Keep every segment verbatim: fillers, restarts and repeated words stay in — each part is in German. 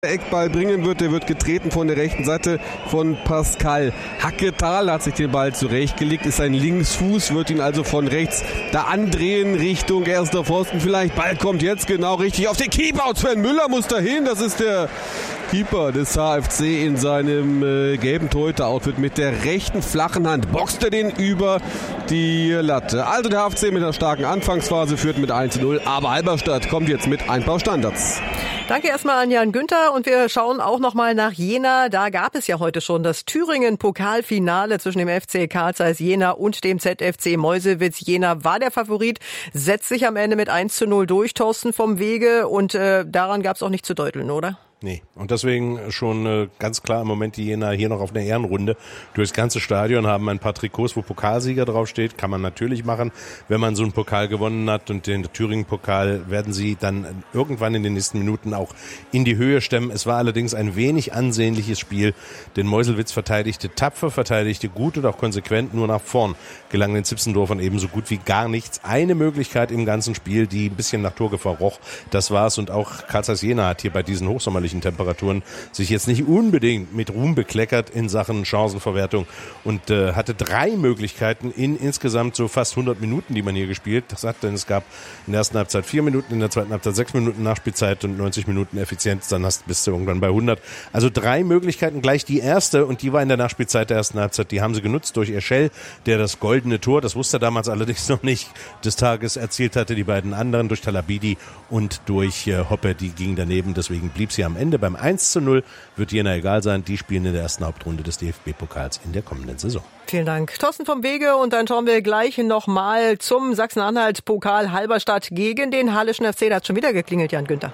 Eckball bringen wird, der wird getreten von der rechten Seite von Pascal Hacketal, hat sich den Ball zurechtgelegt, ist ein Linksfuß, wird ihn also von rechts da andrehen Richtung erster Pfosten vielleicht, Ball kommt jetzt genau richtig auf den Keeper und Sven Müller muss dahin, das ist der Keeper des H F C in seinem äh, gelben Torhüter-Outfit mit der rechten flachen Hand, boxt er den über die Latte. Also der H F C mit einer starken Anfangsphase führt mit eins zu null, aber Halberstadt kommt jetzt mit ein paar Standards. Danke erstmal an Jan Günther und wir schauen auch nochmal nach Jena. Da gab es ja heute schon das Thüringen-Pokalfinale zwischen dem F C Carl Zeiss Jena und dem Z F C Meuselwitz. Jena war der Favorit, setzt sich am Ende mit eins zu null durch, Thorsten vom Wege, und äh, daran gab es auch nicht zu deuteln, oder? Nee, und deswegen schon äh, ganz klar im Moment die Jena hier noch auf einer Ehrenrunde. Durchs ganze Stadion haben ein paar Trikots, wo Pokalsieger draufsteht. Kann man natürlich machen, wenn man so einen Pokal gewonnen hat. Und den Thüringen-Pokal werden sie dann irgendwann in den nächsten Minuten auch in die Höhe stemmen. Es war allerdings ein wenig ansehnliches Spiel, denn Meuselwitz verteidigte tapfer, verteidigte gut und auch konsequent, nur nach vorn gelang den Zipsendorfern ebenso gut wie gar nichts. Eine Möglichkeit im ganzen Spiel, die ein bisschen nach Torgefahr roch, das war's. Und auch Carl Zeiss Jena hat hier bei diesen hochsommerlichen Temperaturen sich jetzt nicht unbedingt mit Ruhm bekleckert in Sachen Chancenverwertung und äh, hatte drei Möglichkeiten in insgesamt so fast hundert Minuten, die man hier gespielt hat, denn es gab in der ersten Halbzeit vier Minuten, in der zweiten Halbzeit sechs Minuten Nachspielzeit und neunzig Minuten Effizienz, dann hast, bist du irgendwann bei hundert. Also drei Möglichkeiten, gleich die erste, und die war in der Nachspielzeit der ersten Halbzeit, die haben sie genutzt durch Eschel, der das goldene Tor, das wusste er damals allerdings noch nicht, des Tages erzielt hatte, die beiden anderen durch Talabidi und durch äh, Hoppe, die gingen daneben, deswegen blieb sie am Ende beim eins zu null, wird Jena egal sein. Die spielen in der ersten Hauptrunde des D F B-Pokals in der kommenden Saison. Vielen Dank, Thorsten vom Wege. Und dann schauen wir gleich nochmal zum Sachsen-Anhalt-Pokal Halberstadt gegen den Halleschen F C. Da hat schon wieder geklingelt, Jan Günther.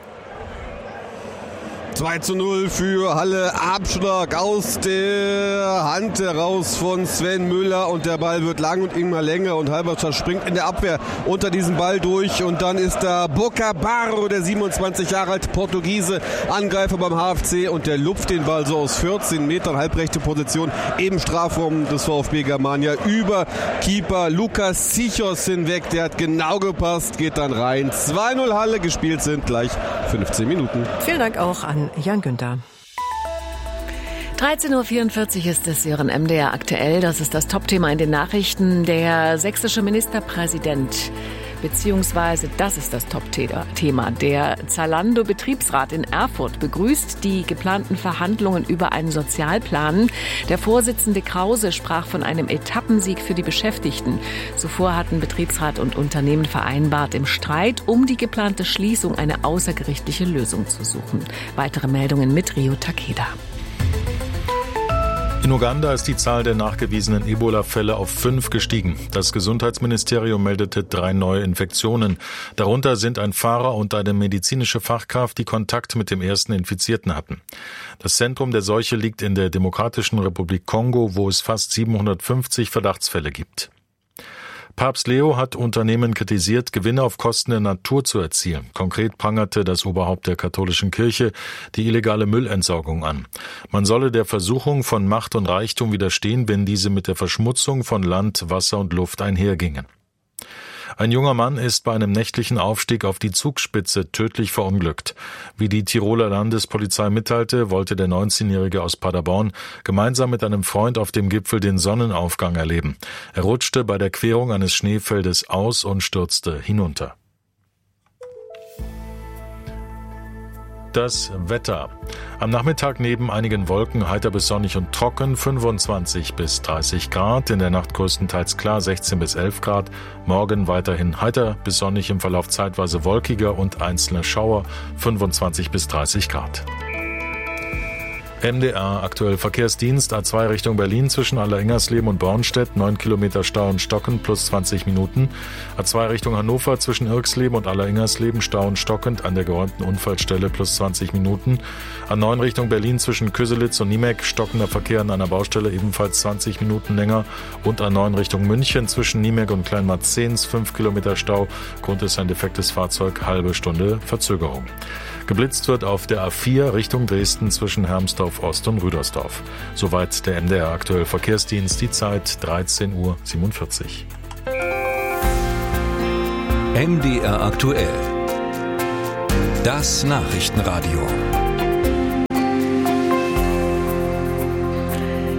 zwei zu null für Halle, Abschlag aus der Hand heraus von Sven Müller und der Ball wird lang und immer länger und Halberstadt springt in der Abwehr unter diesen Ball durch und dann ist da Boca Barro, der siebenundzwanzig Jahre alte Portugiese, Angreifer beim H F C, und der lupft den Ball so aus vierzehn Metern, halbrechte Position im Strafraum des VfB Germania über Keeper Lukas Zichos hinweg, der hat genau gepasst, geht dann rein. zwei null Halle, gespielt sind gleich fünfzehn Minuten. Vielen Dank auch an Jan Günther. dreizehn Uhr vierundvierzig ist es, Ihren M D R aktuell. Das ist das Topthema in den Nachrichten. Der sächsische Ministerpräsident, beziehungsweise das ist das Top-Thema. Der Zalando-Betriebsrat in Erfurt begrüßt die geplanten Verhandlungen über einen Sozialplan. Der Vorsitzende Krause sprach von einem Etappensieg für die Beschäftigten. Zuvor hatten Betriebsrat und Unternehmen vereinbart, im Streit um die geplante Schließung eine außergerichtliche Lösung zu suchen. Weitere Meldungen mit Rio Takeda. In Uganda ist die Zahl der nachgewiesenen Ebola-Fälle auf fünf gestiegen. Das Gesundheitsministerium meldete drei neue Infektionen. Darunter sind ein Fahrer und eine medizinische Fachkraft, die Kontakt mit dem ersten Infizierten hatten. Das Zentrum der Seuche liegt in der Demokratischen Republik Kongo, wo es fast siebenhundertfünfzig Verdachtsfälle gibt. Papst Leo hat Unternehmen kritisiert, Gewinne auf Kosten der Natur zu erzielen. Konkret prangerte das Oberhaupt der katholischen Kirche die illegale Müllentsorgung an. Man solle der Versuchung von Macht und Reichtum widerstehen, wenn diese mit der Verschmutzung von Land, Wasser und Luft einhergingen. Ein junger Mann ist bei einem nächtlichen Aufstieg auf die Zugspitze tödlich verunglückt. Wie die Tiroler Landespolizei mitteilte, wollte der neunzehnjährige aus Paderborn gemeinsam mit einem Freund auf dem Gipfel den Sonnenaufgang erleben. Er rutschte bei der Querung eines Schneefeldes aus und stürzte hinunter. Das Wetter. Am Nachmittag neben einigen Wolken heiter bis sonnig und trocken, fünfundzwanzig bis dreißig Grad. In der Nacht größtenteils klar, sechzehn bis elf Grad. Morgen weiterhin heiter bis sonnig, im Verlauf zeitweise wolkiger und einzelne Schauer, fünfundzwanzig bis dreißig Grad. M D R aktuell Verkehrsdienst A zwei Richtung Berlin zwischen Allerengernsleben und Bornstedt, neun Kilometer Stau und Stocken plus zwanzig Minuten. A zwei Richtung Hannover zwischen Irksleben und Allerengernsleben, Stau und stockend an der geräumten Unfallstelle plus zwanzig Minuten. A neun Richtung Berlin zwischen Köselitz und Niemek, stockender Verkehr an einer Baustelle, ebenfalls zwanzig Minuten länger. Und A neun Richtung München zwischen Niemek und Kleinmarzens, fünf Kilometer Stau. Grund ist ein defektes Fahrzeug, halbe Stunde Verzögerung. Geblitzt wird auf der A vier Richtung Dresden zwischen Hermsdorf Ost und Rüdersdorf. Soweit der M D R aktuell Verkehrsdienst, die Zeit dreizehn Uhr siebenundvierzig. M D R aktuell. Das Nachrichtenradio.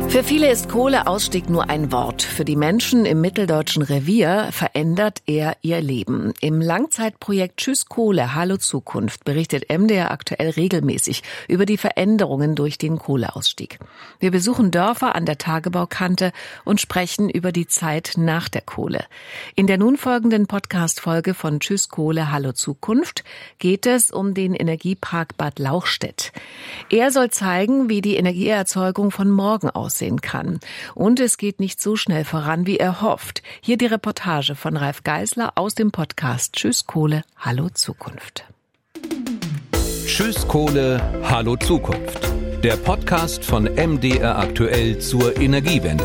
Für viele ist Kohleausstieg nur ein Wort. Für die Menschen im mitteldeutschen Revier verändert er ihr Leben. Im Langzeitprojekt Tschüss Kohle, Hallo Zukunft berichtet M D R aktuell regelmäßig über die Veränderungen durch den Kohleausstieg. Wir besuchen Dörfer an der Tagebaukante und sprechen über die Zeit nach der Kohle. In der nun folgenden Podcast-Folge von Tschüss Kohle, Hallo Zukunft geht es um den Energiepark Bad Lauchstädt. Er soll zeigen, wie die Energieerzeugung von morgen aussehen kann. Und es geht nicht so schnell voran, wie er hofft. Hier die Reportage von Ralf Geisler aus dem Podcast Tschüss Kohle, Hallo Zukunft. Tschüss Kohle, Hallo Zukunft. Der Podcast von M D R aktuell zur Energiewende.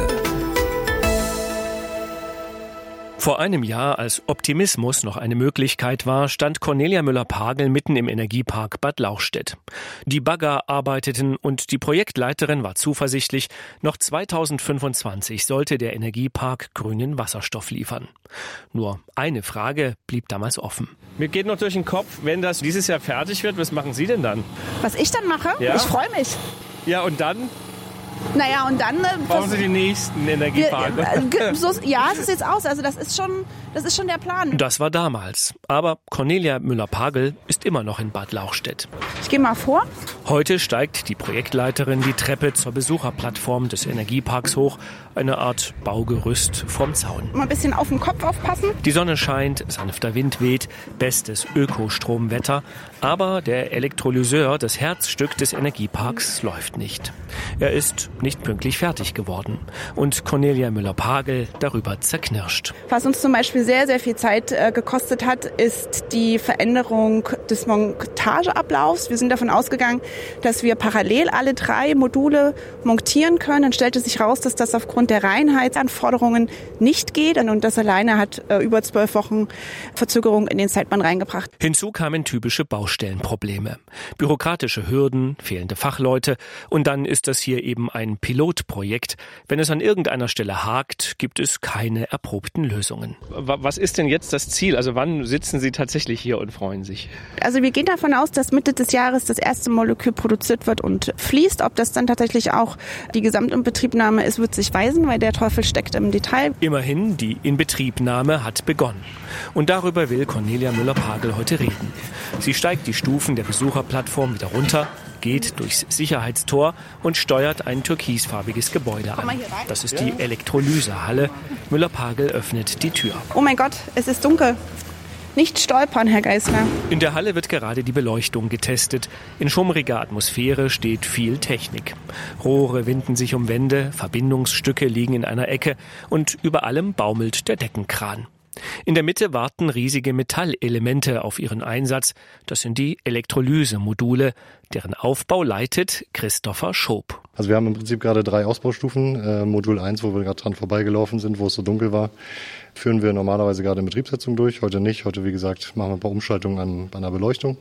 Vor einem Jahr, als Optimismus noch eine Möglichkeit war, stand Cornelia Müller-Pagel mitten im Energiepark Bad Lauchstädt. Die Bagger arbeiteten und die Projektleiterin war zuversichtlich, noch zweitausendfünfundzwanzig sollte der Energiepark grünen Wasserstoff liefern. Nur eine Frage blieb damals offen. Mir geht noch durch den Kopf, wenn das dieses Jahr fertig wird, was machen Sie denn dann? Was ich dann mache? Ja? Ich freue mich. Ja, und dann? Naja, und dann... Äh, Brauchen Sie den nächsten Energiepark? Wir, äh, so, ja, so sieht's aus. Also das ist schon, das ist schon der Plan. Das war damals. Aber Cornelia Müller-Pagel ist immer noch in Bad Lauchstädt. Ich gehe mal vor. Heute steigt die Projektleiterin die Treppe zur Besucherplattform des Energieparks hoch. Eine Art Baugerüst vom Zaun. Mal ein bisschen auf den Kopf aufpassen. Die Sonne scheint, sanfter Wind weht, bestes Ökostromwetter. Aber der Elektrolyseur, das Herzstück des Energieparks, läuft nicht. Er ist nicht pünktlich fertig geworden. Und Cornelia Müller-Pagel darüber zerknirscht. Was uns zum Beispiel sehr, sehr viel Zeit äh, gekostet hat, ist die Veränderung des Montageablaufs. Wir sind davon ausgegangen, dass wir parallel alle drei Module montieren können. Dann stellte sich raus, dass das aufgrund der Reinheitsanforderungen nicht geht. Und das alleine hat äh, über zwölf Wochen Verzögerung in den Zeitplan reingebracht. Hinzu kamen typische Baustellenprobleme. Bürokratische Hürden, fehlende Fachleute. Und dann ist das hier eben ein Pilotprojekt. Wenn es an irgendeiner Stelle hakt, gibt es keine erprobten Lösungen. Was ist denn jetzt das Ziel? Also wann sitzen Sie tatsächlich hier und freuen sich? Also wir gehen davon aus, dass Mitte des Jahres das erste Molekül produziert wird und fließt. Ob das dann tatsächlich auch die Gesamtinbetriebnahme ist, wird sich weisen, weil der Teufel steckt im Detail. Immerhin, die Inbetriebnahme hat begonnen. Und darüber will Cornelia Müller-Pagel heute reden. Sie steigt die Stufen der Besucherplattform wieder runter, geht durchs Sicherheitstor und steuert ein türkisfarbiges Gebäude an. Das ist die Elektrolysehalle. Müller-Pagel öffnet die Tür. Oh mein Gott, es ist dunkel. Nicht stolpern, Herr Geisler. In der Halle wird gerade die Beleuchtung getestet. In schummriger Atmosphäre steht viel Technik. Rohre winden sich um Wände, Verbindungsstücke liegen in einer Ecke und über allem baumelt der Deckenkran. In der Mitte warten riesige Metallelemente auf ihren Einsatz. Das sind die Elektrolysemodule, deren Aufbau leitet Christopher Schob. Also wir haben im Prinzip gerade drei Ausbaustufen. Äh, Modul eins, wo wir gerade dran vorbeigelaufen sind, wo es so dunkel war, führen wir normalerweise gerade in Betriebssetzung durch. Heute nicht. Heute, wie gesagt, machen wir ein paar Umschaltungen an, an der Beleuchtung.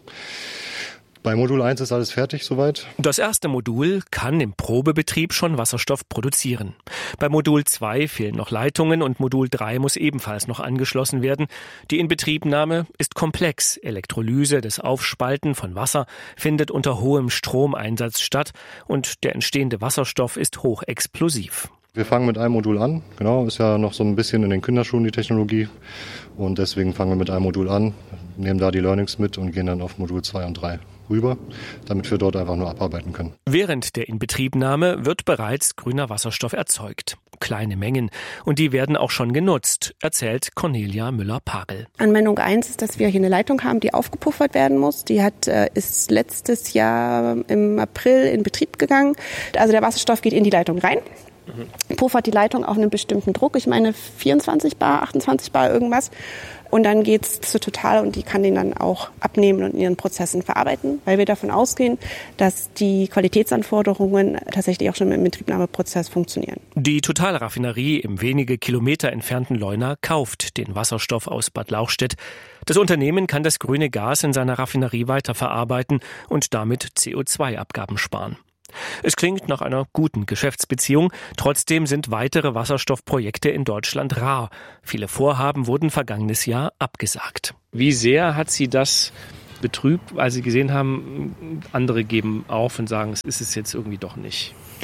Bei Modul eins ist alles fertig soweit. Das erste Modul kann im Probebetrieb schon Wasserstoff produzieren. Bei Modul zwei fehlen noch Leitungen und Modul drei muss ebenfalls noch angeschlossen werden. Die Inbetriebnahme ist komplex. Elektrolyse, das Aufspalten von Wasser, findet unter hohem Stromeinsatz statt und der entstehende Wasserstoff ist hochexplosiv. Wir fangen mit einem Modul an. Genau, ist ja noch so ein bisschen in den Kinderschuhen die Technologie. Und deswegen fangen wir mit einem Modul an, nehmen da die Learnings mit und gehen dann auf Modul zwei und drei rüber, damit wir dort einfach nur abarbeiten können. Während der Inbetriebnahme wird bereits grüner Wasserstoff erzeugt. Kleine Mengen. Und die werden auch schon genutzt, erzählt Cornelia Müller-Pagel. Anwendung eins ist, dass wir hier eine Leitung haben, die aufgepuffert werden muss. Die hat, ist letztes Jahr im April in Betrieb gegangen. Also der Wasserstoff geht in die Leitung rein. Puffert die Leitung auf einen bestimmten Druck, ich meine vierundzwanzig Bar, achtundzwanzig Bar, irgendwas. Und dann geht's zu Total und die kann den dann auch abnehmen und in ihren Prozessen verarbeiten, weil wir davon ausgehen, dass die Qualitätsanforderungen tatsächlich auch schon im Inbetriebnahmeprozess funktionieren. Die Total-Raffinerie im wenige Kilometer entfernten Leuna kauft den Wasserstoff aus Bad Lauchstädt. Das Unternehmen kann das grüne Gas in seiner Raffinerie weiterverarbeiten und damit C O zwei Abgaben sparen. Es klingt nach einer guten Geschäftsbeziehung, trotzdem sind weitere Wasserstoffprojekte in Deutschland rar. Viele Vorhaben wurden vergangenes Jahr abgesagt. Wie sehr hat Sie das betrübt, als Sie gesehen haben, andere geben auf und sagen, es ist es jetzt irgendwie doch nicht?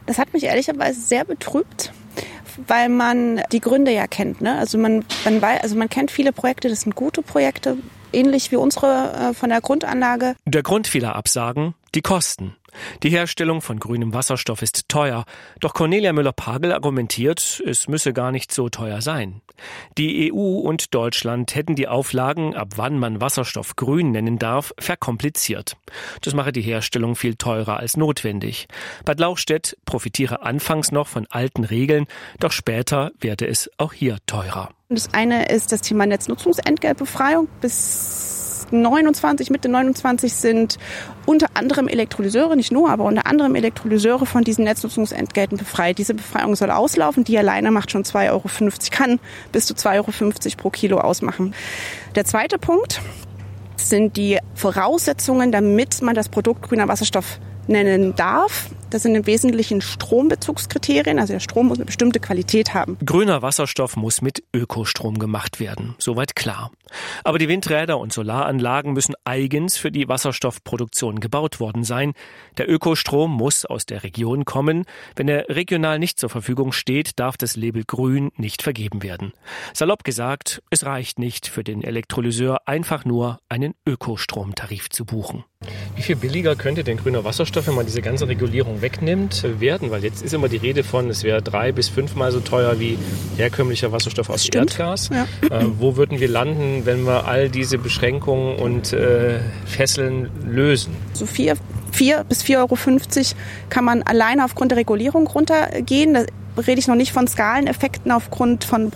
Das hat mich ehrlicherweise sehr betrübt, weil man die Gründe ja kennt. Ne? Also man, man weiß, also man kennt viele Projekte, das sind gute Projekte, ähnlich wie unsere äh, von der Grundanlage. Der Grund vieler Absagen? Die Kosten. Die Herstellung von grünem Wasserstoff ist teuer. Doch Cornelia Müller-Pagel argumentiert, es müsse gar nicht so teuer sein. Die E U und Deutschland hätten die Auflagen, ab wann man Wasserstoff grün nennen darf, verkompliziert. Das mache die Herstellung viel teurer als notwendig. Bad Lauchstädt profitiere anfangs noch von alten Regeln, doch später werde es auch hier teurer. Das eine ist das Thema Netznutzungsentgeltbefreiung. Bis neunundzwanzig, Mitte neunundzwanzig sind unter anderem Elektrolyseure, nicht nur, aber unter anderem Elektrolyseure von diesen Netznutzungsentgelten befreit. Diese Befreiung soll auslaufen. Die alleine macht schon zwei Euro fünfzig, kann bis zu zwei Euro fünfzig pro Kilo ausmachen. Der zweite Punkt sind die Voraussetzungen, damit man das Produkt grüner Wasserstoff nennen darf. Das sind im Wesentlichen Strombezugskriterien, also der Strom muss eine bestimmte Qualität haben. Grüner Wasserstoff muss mit Ökostrom gemacht werden, soweit klar. Aber die Windräder und Solaranlagen müssen eigens für die Wasserstoffproduktion gebaut worden sein. Der Ökostrom muss aus der Region kommen. Wenn er regional nicht zur Verfügung steht, darf das Label Grün nicht vergeben werden. Salopp gesagt, es reicht nicht für den Elektrolyseur, einfach nur einen Ökostromtarif zu buchen. Wie viel billiger könnte denn grüner Wasserstoff, wenn man diese ganze Regulierung wegnimmt, werden? Weil jetzt ist immer die Rede von, es wäre drei- bis fünfmal so teuer wie herkömmlicher Wasserstoff aus Erdgas. Ja. Äh, wo würden wir landen, wenn wir all diese Beschränkungen und äh, Fesseln lösen? So vier, vier bis vier Euro fünfzig kann man alleine aufgrund der Regulierung runtergehen. Da rede ich noch nicht von Skaleneffekten aufgrund von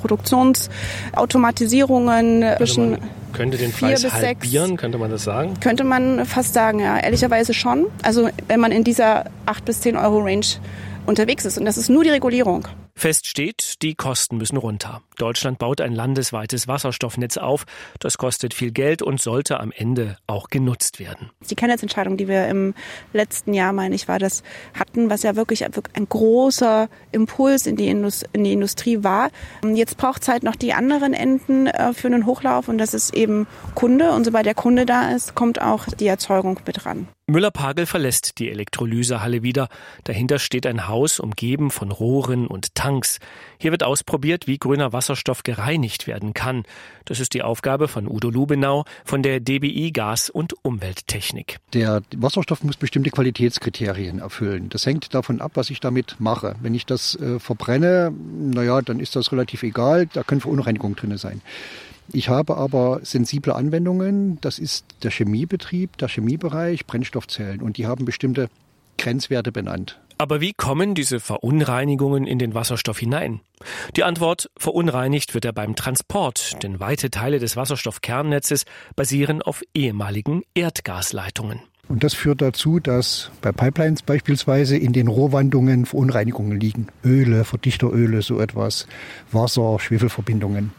Produktionsautomatisierungen. Also könnte den Preis halbieren, sechs, könnte man das sagen? Könnte man fast sagen, ja, ehrlicherweise schon. Also wenn man in dieser acht bis zehn Euro Range unterwegs ist. Und das ist nur die Regulierung. Fest steht, die Kosten müssen runter. Deutschland baut ein landesweites Wasserstoffnetz auf. Das kostet viel Geld und sollte am Ende auch genutzt werden. Die Kernnetzentscheidung, die wir im letzten Jahr, meine ich, war das hatten, was ja wirklich ein großer Impuls in die, Indust- in die Industrie war. Jetzt braucht es halt noch die anderen Enden äh, für einen Hochlauf und das ist eben Kunde. Und sobald der Kunde da ist, kommt auch die Erzeugung mit ran. Müller-Pagel verlässt die Elektrolysehalle wieder. Dahinter steht ein Haus, umgeben von Rohren und Tanks. Hier wird ausprobiert, wie grüner Wasserstoff gereinigt werden kann. Das ist die Aufgabe von Udo Lubenau von der D B I Gas- und Umwelttechnik. Der Wasserstoff muss bestimmte Qualitätskriterien erfüllen. Das hängt davon ab, was ich damit mache. Wenn ich das äh, verbrenne, naja, dann ist das relativ egal. Da können Verunreinigungen drin sein. Ich habe aber sensible Anwendungen, das ist der Chemiebetrieb, der Chemiebereich, Brennstoffzellen und die haben bestimmte Grenzwerte benannt. Aber wie kommen diese Verunreinigungen in den Wasserstoff hinein? Die Antwort: Verunreinigt wird er beim Transport, denn weite Teile des Wasserstoffkernnetzes basieren auf ehemaligen Erdgasleitungen. Und das führt dazu, dass bei Pipelines beispielsweise in den Rohrwandungen Verunreinigungen liegen. Öle, Verdichteröle, so etwas, Wasser, Schwefelverbindungen.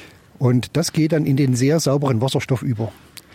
Und das geht dann in den sehr sauberen Wasserstoff über.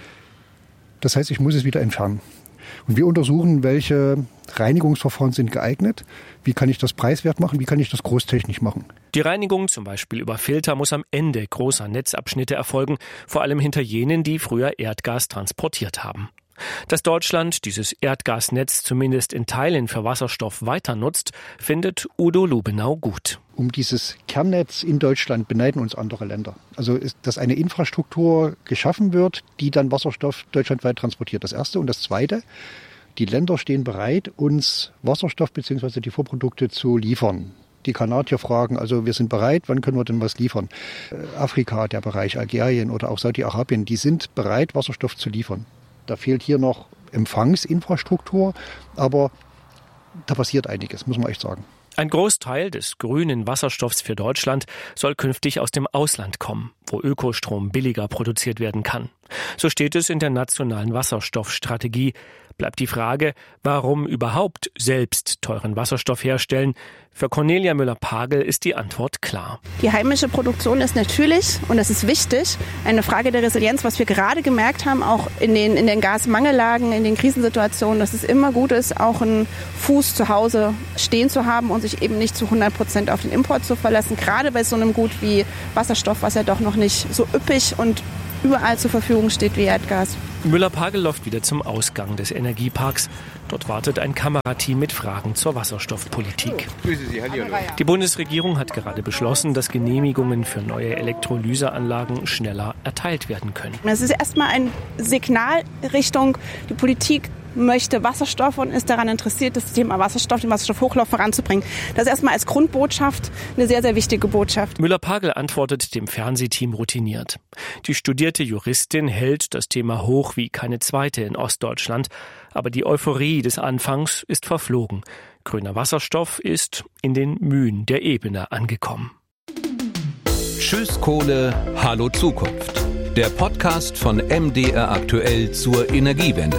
Das heißt, ich muss es wieder entfernen. Und wir untersuchen, welche Reinigungsverfahren sind geeignet, wie kann ich das preiswert machen, wie kann ich das großtechnisch machen. Die Reinigung, zum Beispiel über Filter, muss am Ende großer Netzabschnitte erfolgen, vor allem hinter jenen, die früher Erdgas transportiert haben. Dass Deutschland dieses Erdgasnetz zumindest in Teilen für Wasserstoff weiter nutzt, findet Udo Lubenau gut. Um dieses Kernnetz in Deutschland beneiden uns andere Länder. Also, ist, dass eine Infrastruktur geschaffen wird, die dann Wasserstoff deutschlandweit transportiert. Das Erste. Und das Zweite, die Länder stehen bereit, uns Wasserstoff bzw. die Vorprodukte zu liefern. Die Kanadier fragen, also wir sind bereit, wann können wir denn was liefern? Afrika, der Bereich Algerien oder auch Saudi-Arabien, die sind bereit, Wasserstoff zu liefern. Da fehlt hier noch Empfangsinfrastruktur, aber da passiert einiges, muss man echt sagen. Ein Großteil des grünen Wasserstoffs für Deutschland soll künftig aus dem Ausland kommen, wo Ökostrom billiger produziert werden kann. So steht es in der nationalen Wasserstoffstrategie. Bleibt die Frage, warum überhaupt selbst teuren Wasserstoff herstellen? Für Cornelia Müller-Pagel ist die Antwort klar. Die heimische Produktion ist natürlich, und das ist wichtig, eine Frage der Resilienz, was wir gerade gemerkt haben, auch in den, in den Gasmangellagen, in den Krisensituationen, dass es immer gut ist, auch einen Fuß zu Hause stehen zu haben und sich eben nicht zu hundert Prozent auf den Import zu verlassen. Gerade bei so einem Gut wie Wasserstoff, was ja doch noch nicht so üppig und überall zur Verfügung steht wie Erdgas. Müller-Pagel läuft wieder zum Ausgang des Energieparks. Dort wartet ein Kamerateam mit Fragen zur Wasserstoffpolitik. Grüße Sie, hallo. Die Bundesregierung hat gerade beschlossen, dass Genehmigungen für neue Elektrolyseanlagen schneller erteilt werden können. Das ist erstmal ein Signal Richtung die Politik möchte Wasserstoff und ist daran interessiert, das Thema Wasserstoff, den Wasserstoffhochlauf voranzubringen. Das ist erstmal als Grundbotschaft eine sehr, sehr wichtige Botschaft. Müller-Pagel antwortet dem Fernsehteam routiniert. Die studierte Juristin hält das Thema hoch wie keine zweite in Ostdeutschland. Aber die Euphorie des Anfangs ist verflogen. Grüner Wasserstoff ist in den Mühen der Ebene angekommen. Tschüss Kohle, hallo Zukunft. Der Podcast von M D R aktuell zur Energiewende.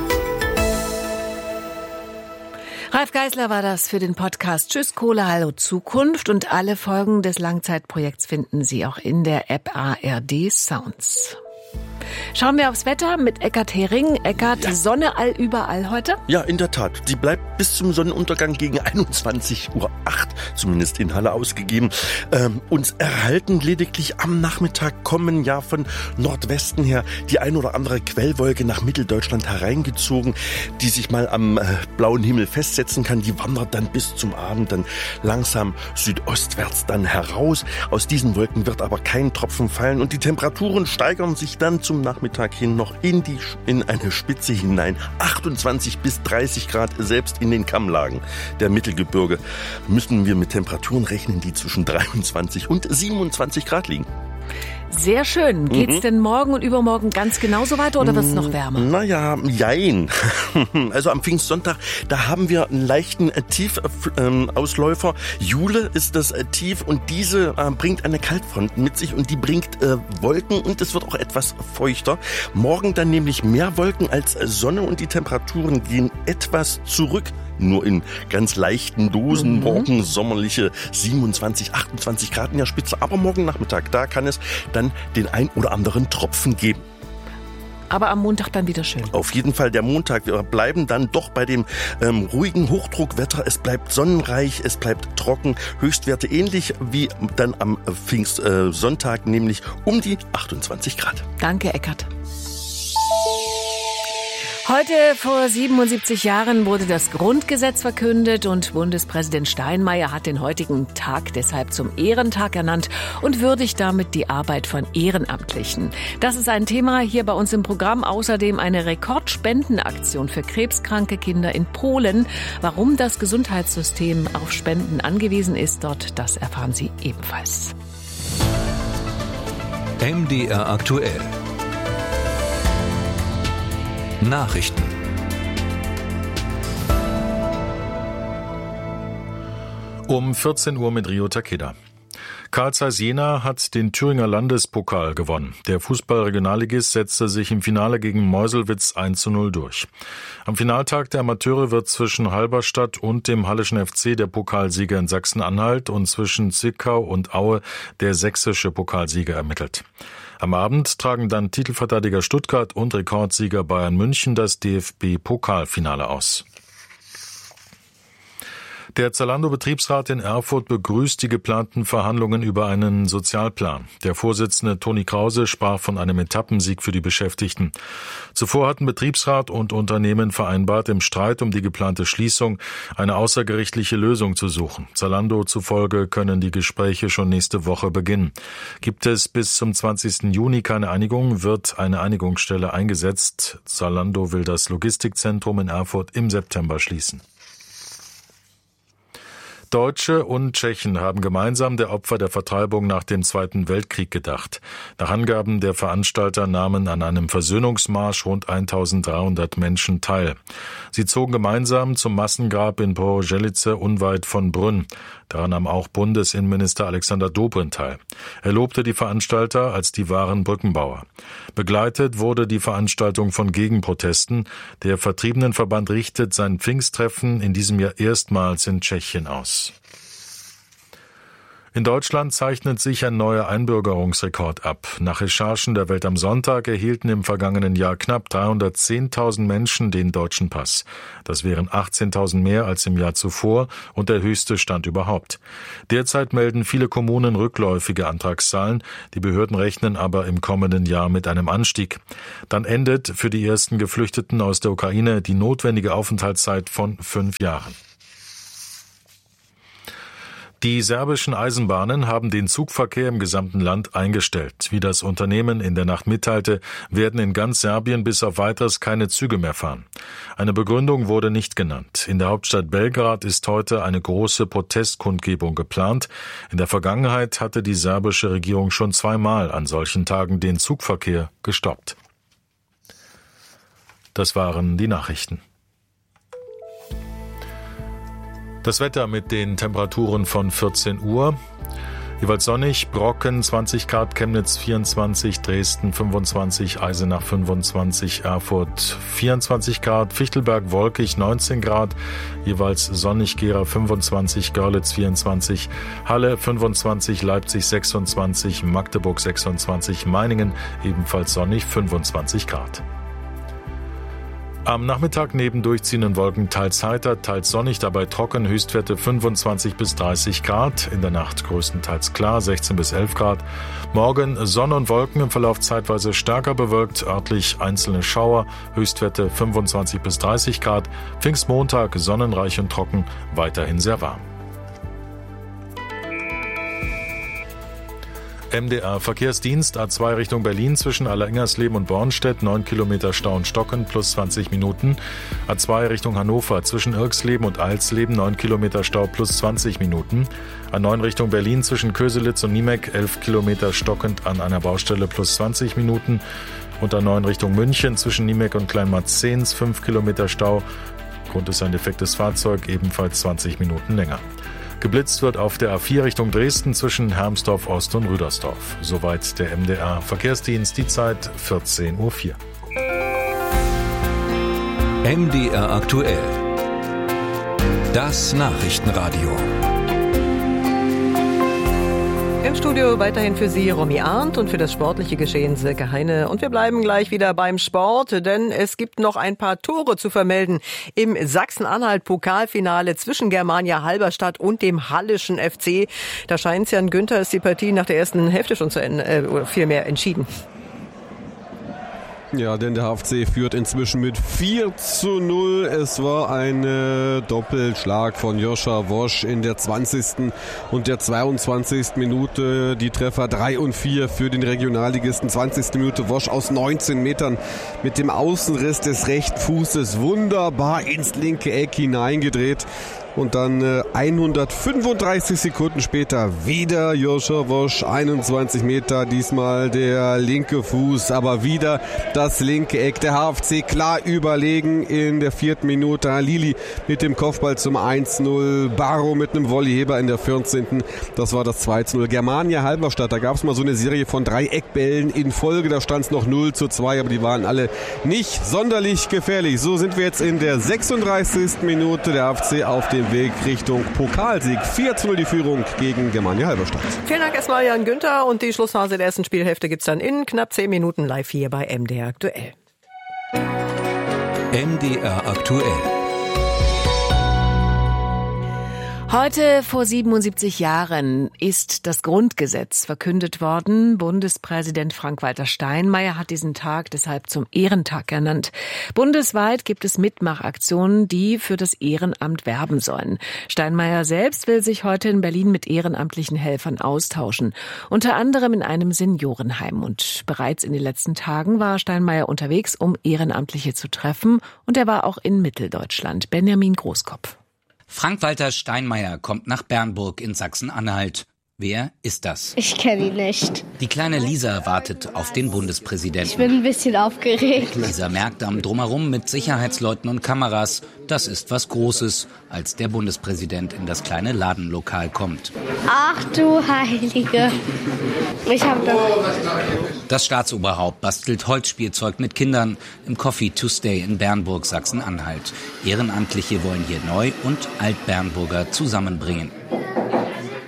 Ralf Geisler war das für den Podcast Tschüss Kohle, hallo Zukunft. Und alle Folgen des Langzeitprojekts finden Sie auch in der App A R D Sounds. Schauen wir aufs Wetter mit Eckart Hering. Eckart, ja. Sonne allüberall heute? Ja, in der Tat. Sie bleibt bis zum Sonnenuntergang gegen einundzwanzig Uhr acht, zumindest in Halle ausgegeben. Ähm, uns erhalten lediglich am Nachmittag kommen ja von Nordwesten her die ein oder andere Quellwolke nach Mitteldeutschland hereingezogen, die sich mal am äh, blauen Himmel festsetzen kann. Die wandert dann bis zum Abend dann langsam südostwärts dann heraus. Aus diesen Wolken wird aber kein Tropfen fallen und die Temperaturen steigern sich dann zum Nachmittag hin noch in die in eine Spitze hinein. achtundzwanzig bis dreißig Grad, selbst in den Kammlagen der Mittelgebirge müssen wir mit Temperaturen rechnen, die zwischen dreiundzwanzig und siebenundzwanzig Grad liegen. Sehr schön. Geht's mhm. denn morgen und übermorgen ganz genauso weiter oder wird's noch wärmer? Naja, jein. Also am Pfingstsonntag, da haben wir einen leichten Tiefausläufer. Jule ist das Tief und diese äh, bringt eine Kaltfront mit sich und die bringt äh, Wolken und es wird auch etwas feuchter. Morgen dann nämlich mehr Wolken als Sonne und die Temperaturen gehen etwas zurück. Nur in ganz leichten Dosen, mhm. morgen sommerliche siebenundzwanzig, achtundzwanzig Grad in der Spitze. Aber morgen Nachmittag, da kann es dann den ein oder anderen Tropfen geben. Aber am Montag dann wieder schön. Auf jeden Fall der Montag. Wir bleiben dann doch bei dem ähm, ruhigen Hochdruckwetter. Es bleibt sonnenreich, es bleibt trocken. Höchstwerte ähnlich wie dann am Pfingstsonntag, äh, nämlich um die achtundzwanzig Grad. Danke, Eckart. Heute vor siebenundsiebzig Jahren wurde das Grundgesetz verkündet und Bundespräsident Steinmeier hat den heutigen Tag deshalb zum Ehrentag ernannt und würdigt damit die Arbeit von Ehrenamtlichen. Das ist ein Thema hier bei uns im Programm. Außerdem eine Rekordspendenaktion für krebskranke Kinder in Polen. Warum das Gesundheitssystem auf Spenden angewiesen ist dort, das erfahren Sie ebenfalls. M D R aktuell. Nachrichten. Um vierzehn Uhr mit Rio Takeda. Carl Zeiss Jena hat den Thüringer Landespokal gewonnen. Der Fußball-Regionalligist setzte sich im Finale gegen Meuselwitz eins zu null durch. Am Finaltag der Amateure wird zwischen Halberstadt und dem Halleschen F C der Pokalsieger in Sachsen-Anhalt und zwischen Zwickau und Aue der sächsische Pokalsieger ermittelt. Am Abend tragen dann Titelverteidiger Stuttgart und Rekordsieger Bayern München das D F B-Pokalfinale aus. Der Zalando-Betriebsrat in Erfurt begrüßt die geplanten Verhandlungen über einen Sozialplan. Der Vorsitzende Toni Krause sprach von einem Etappensieg für die Beschäftigten. Zuvor hatten Betriebsrat und Unternehmen vereinbart, im Streit um die geplante Schließung eine außergerichtliche Lösung zu suchen. Zalando zufolge können die Gespräche schon nächste Woche beginnen. Gibt es bis zum zwanzigsten Juni keine Einigung, wird eine Einigungsstelle eingesetzt. Zalando will das Logistikzentrum in Erfurt im September schließen. Deutsche und Tschechen haben gemeinsam der Opfer der Vertreibung nach dem Zweiten Weltkrieg gedacht. Nach Angaben der Veranstalter nahmen an einem Versöhnungsmarsch rund eintausenddreihundert Menschen teil. Sie zogen gemeinsam zum Massengrab in Pohořelice unweit von Brünn. Daran nahm auch Bundesinnenminister Alexander Dobrindt teil. Er lobte die Veranstalter als die wahren Brückenbauer. Begleitet wurde die Veranstaltung von Gegenprotesten. Der Vertriebenenverband richtet sein Pfingsttreffen in diesem Jahr erstmals in Tschechien aus. In Deutschland zeichnet sich ein neuer Einbürgerungsrekord ab. Nach Recherchen der Welt am Sonntag erhielten im vergangenen Jahr knapp dreihundertzehntausend Menschen den deutschen Pass. Das wären achtzehntausend mehr als im Jahr zuvor und der höchste Stand überhaupt. Derzeit melden viele Kommunen rückläufige Antragszahlen. Die Behörden rechnen aber im kommenden Jahr mit einem Anstieg. Dann endet für die ersten Geflüchteten aus der Ukraine die notwendige Aufenthaltszeit von fünf Jahren. Die serbischen Eisenbahnen haben den Zugverkehr im gesamten Land eingestellt. Wie das Unternehmen in der Nacht mitteilte, werden in ganz Serbien bis auf Weiteres keine Züge mehr fahren. Eine Begründung wurde nicht genannt. In der Hauptstadt Belgrad ist heute eine große Protestkundgebung geplant. In der Vergangenheit hatte die serbische Regierung schon zweimal an solchen Tagen den Zugverkehr gestoppt. Das waren die Nachrichten. Das Wetter mit den Temperaturen von vierzehn Uhr. Jeweils sonnig, Brocken zwanzig Grad, Chemnitz vierundzwanzig, Dresden fünfundzwanzig, Eisenach fünfundzwanzig, Erfurt vierundzwanzig Grad, Fichtelberg wolkig neunzehn Grad, jeweils sonnig, Gera fünfundzwanzig, Görlitz vierundzwanzig, Halle fünfundzwanzig, Leipzig sechsundzwanzig, Magdeburg sechsundzwanzig, Meiningen ebenfalls sonnig fünfundzwanzig Grad. Am Nachmittag neben durchziehenden Wolken teils heiter, teils sonnig, dabei trocken, Höchstwerte fünfundzwanzig bis dreißig Grad, in der Nacht größtenteils klar, sechzehn bis elf Grad. Morgen Sonne und Wolken, im Verlauf zeitweise stärker bewölkt, örtlich einzelne Schauer, Höchstwerte fünfundzwanzig bis dreißig Grad. Pfingstmontag sonnenreich und trocken, weiterhin sehr warm. M D R Verkehrsdienst A zwei Richtung Berlin zwischen Allerengersleben und Bornstedt, neun Kilometer Stau und Stocken plus zwanzig Minuten. A zwei Richtung Hannover zwischen Irksleben und Alsleben, neun Kilometer Stau plus zwanzig Minuten. A neun Richtung Berlin zwischen Köselitz und Niemek, elf Kilometer stockend an einer Baustelle plus zwanzig Minuten. Und A neun Richtung München zwischen Niemek und Kleinmarzens, fünf Kilometer Stau. Grund ist ein defektes Fahrzeug, ebenfalls zwanzig Minuten länger. Geblitzt wird auf der A vier Richtung Dresden zwischen Hermsdorf Ost und Rüdersdorf. Soweit der M D R Verkehrsdienst, die Zeit vierzehn Uhr vier. M D R aktuell. Das Nachrichtenradio. Im Studio weiterhin für Sie Romy Arndt und für das sportliche Geschehen Silke Heine. Und wir bleiben gleich wieder beim Sport, denn es gibt noch ein paar Tore zu vermelden im Sachsen-Anhalt-Pokalfinale zwischen Germania Halberstadt und dem Hallischen F C. Da scheint es Jan Günther, ist die Partie nach der ersten Hälfte schon zu Ende, äh, oder vielmehr entschieden. Ja, denn der H F C führt inzwischen mit vier zu null. Es war ein äh, Doppelschlag von Joscha Wosch in der zwanzigsten und der zweiundzwanzigsten Minute. Die Treffer drei und vier für den Regionalligisten. zwanzigste Minute Wosch aus neunzehn Metern mit dem Außenriss des rechten Fußes wunderbar ins linke Eck hineingedreht. Und dann äh, hundertfünfunddreißig Sekunden später wieder Joscha Wosch, einundzwanzig Meter, diesmal der linke Fuß, aber wieder das linke Eck. Der H F C klar überlegen in der vierten Minute. Halili mit dem Kopfball zum eins zu null, Barrow mit einem Volleyheber in der vierzehnten Das war das zwei zu null. Germania Halberstadt, da gab es mal so eine Serie von drei Eckbällen in Folge, da stand es noch null zu zwei, aber die waren alle nicht sonderlich gefährlich. So sind wir jetzt in der sechsunddreißigsten Minute, der H F C auf dem Weg Richtung Pokalsieg. vier zu null die Führung gegen Germania Halberstadt. Vielen Dank erstmal Jan Günther und die Schlussphase der ersten Spielhälfte gibt's dann in knapp zehn Minuten live hier bei M D R aktuell. M D R aktuell. Heute vor siebenundsiebzig Jahren ist das Grundgesetz verkündet worden. Bundespräsident Frank-Walter Steinmeier hat diesen Tag deshalb zum Ehrentag ernannt. Bundesweit gibt es Mitmachaktionen, die für das Ehrenamt werben sollen. Steinmeier selbst will sich heute in Berlin mit ehrenamtlichen Helfern austauschen, unter anderem in einem Seniorenheim. Und bereits in den letzten Tagen war Steinmeier unterwegs, um Ehrenamtliche zu treffen. Und er war auch in Mitteldeutschland. Benjamin Großkopf. Frank-Walter Steinmeier kommt nach Bernburg in Sachsen-Anhalt. Wer ist das? Ich kenne ihn nicht. Die kleine Lisa wartet auf den Bundespräsidenten. Ich bin ein bisschen aufgeregt. Lisa merkt am Drumherum mit Sicherheitsleuten und Kameras, das ist was Großes, als der Bundespräsident in das kleine Ladenlokal kommt. Ach du Heilige. Ich hab doch... Das Staatsoberhaupt bastelt Holzspielzeug mit Kindern im Coffee to Stay in Bernburg, Sachsen-Anhalt. Ehrenamtliche wollen hier Neu- und Alt-Bernburger zusammenbringen.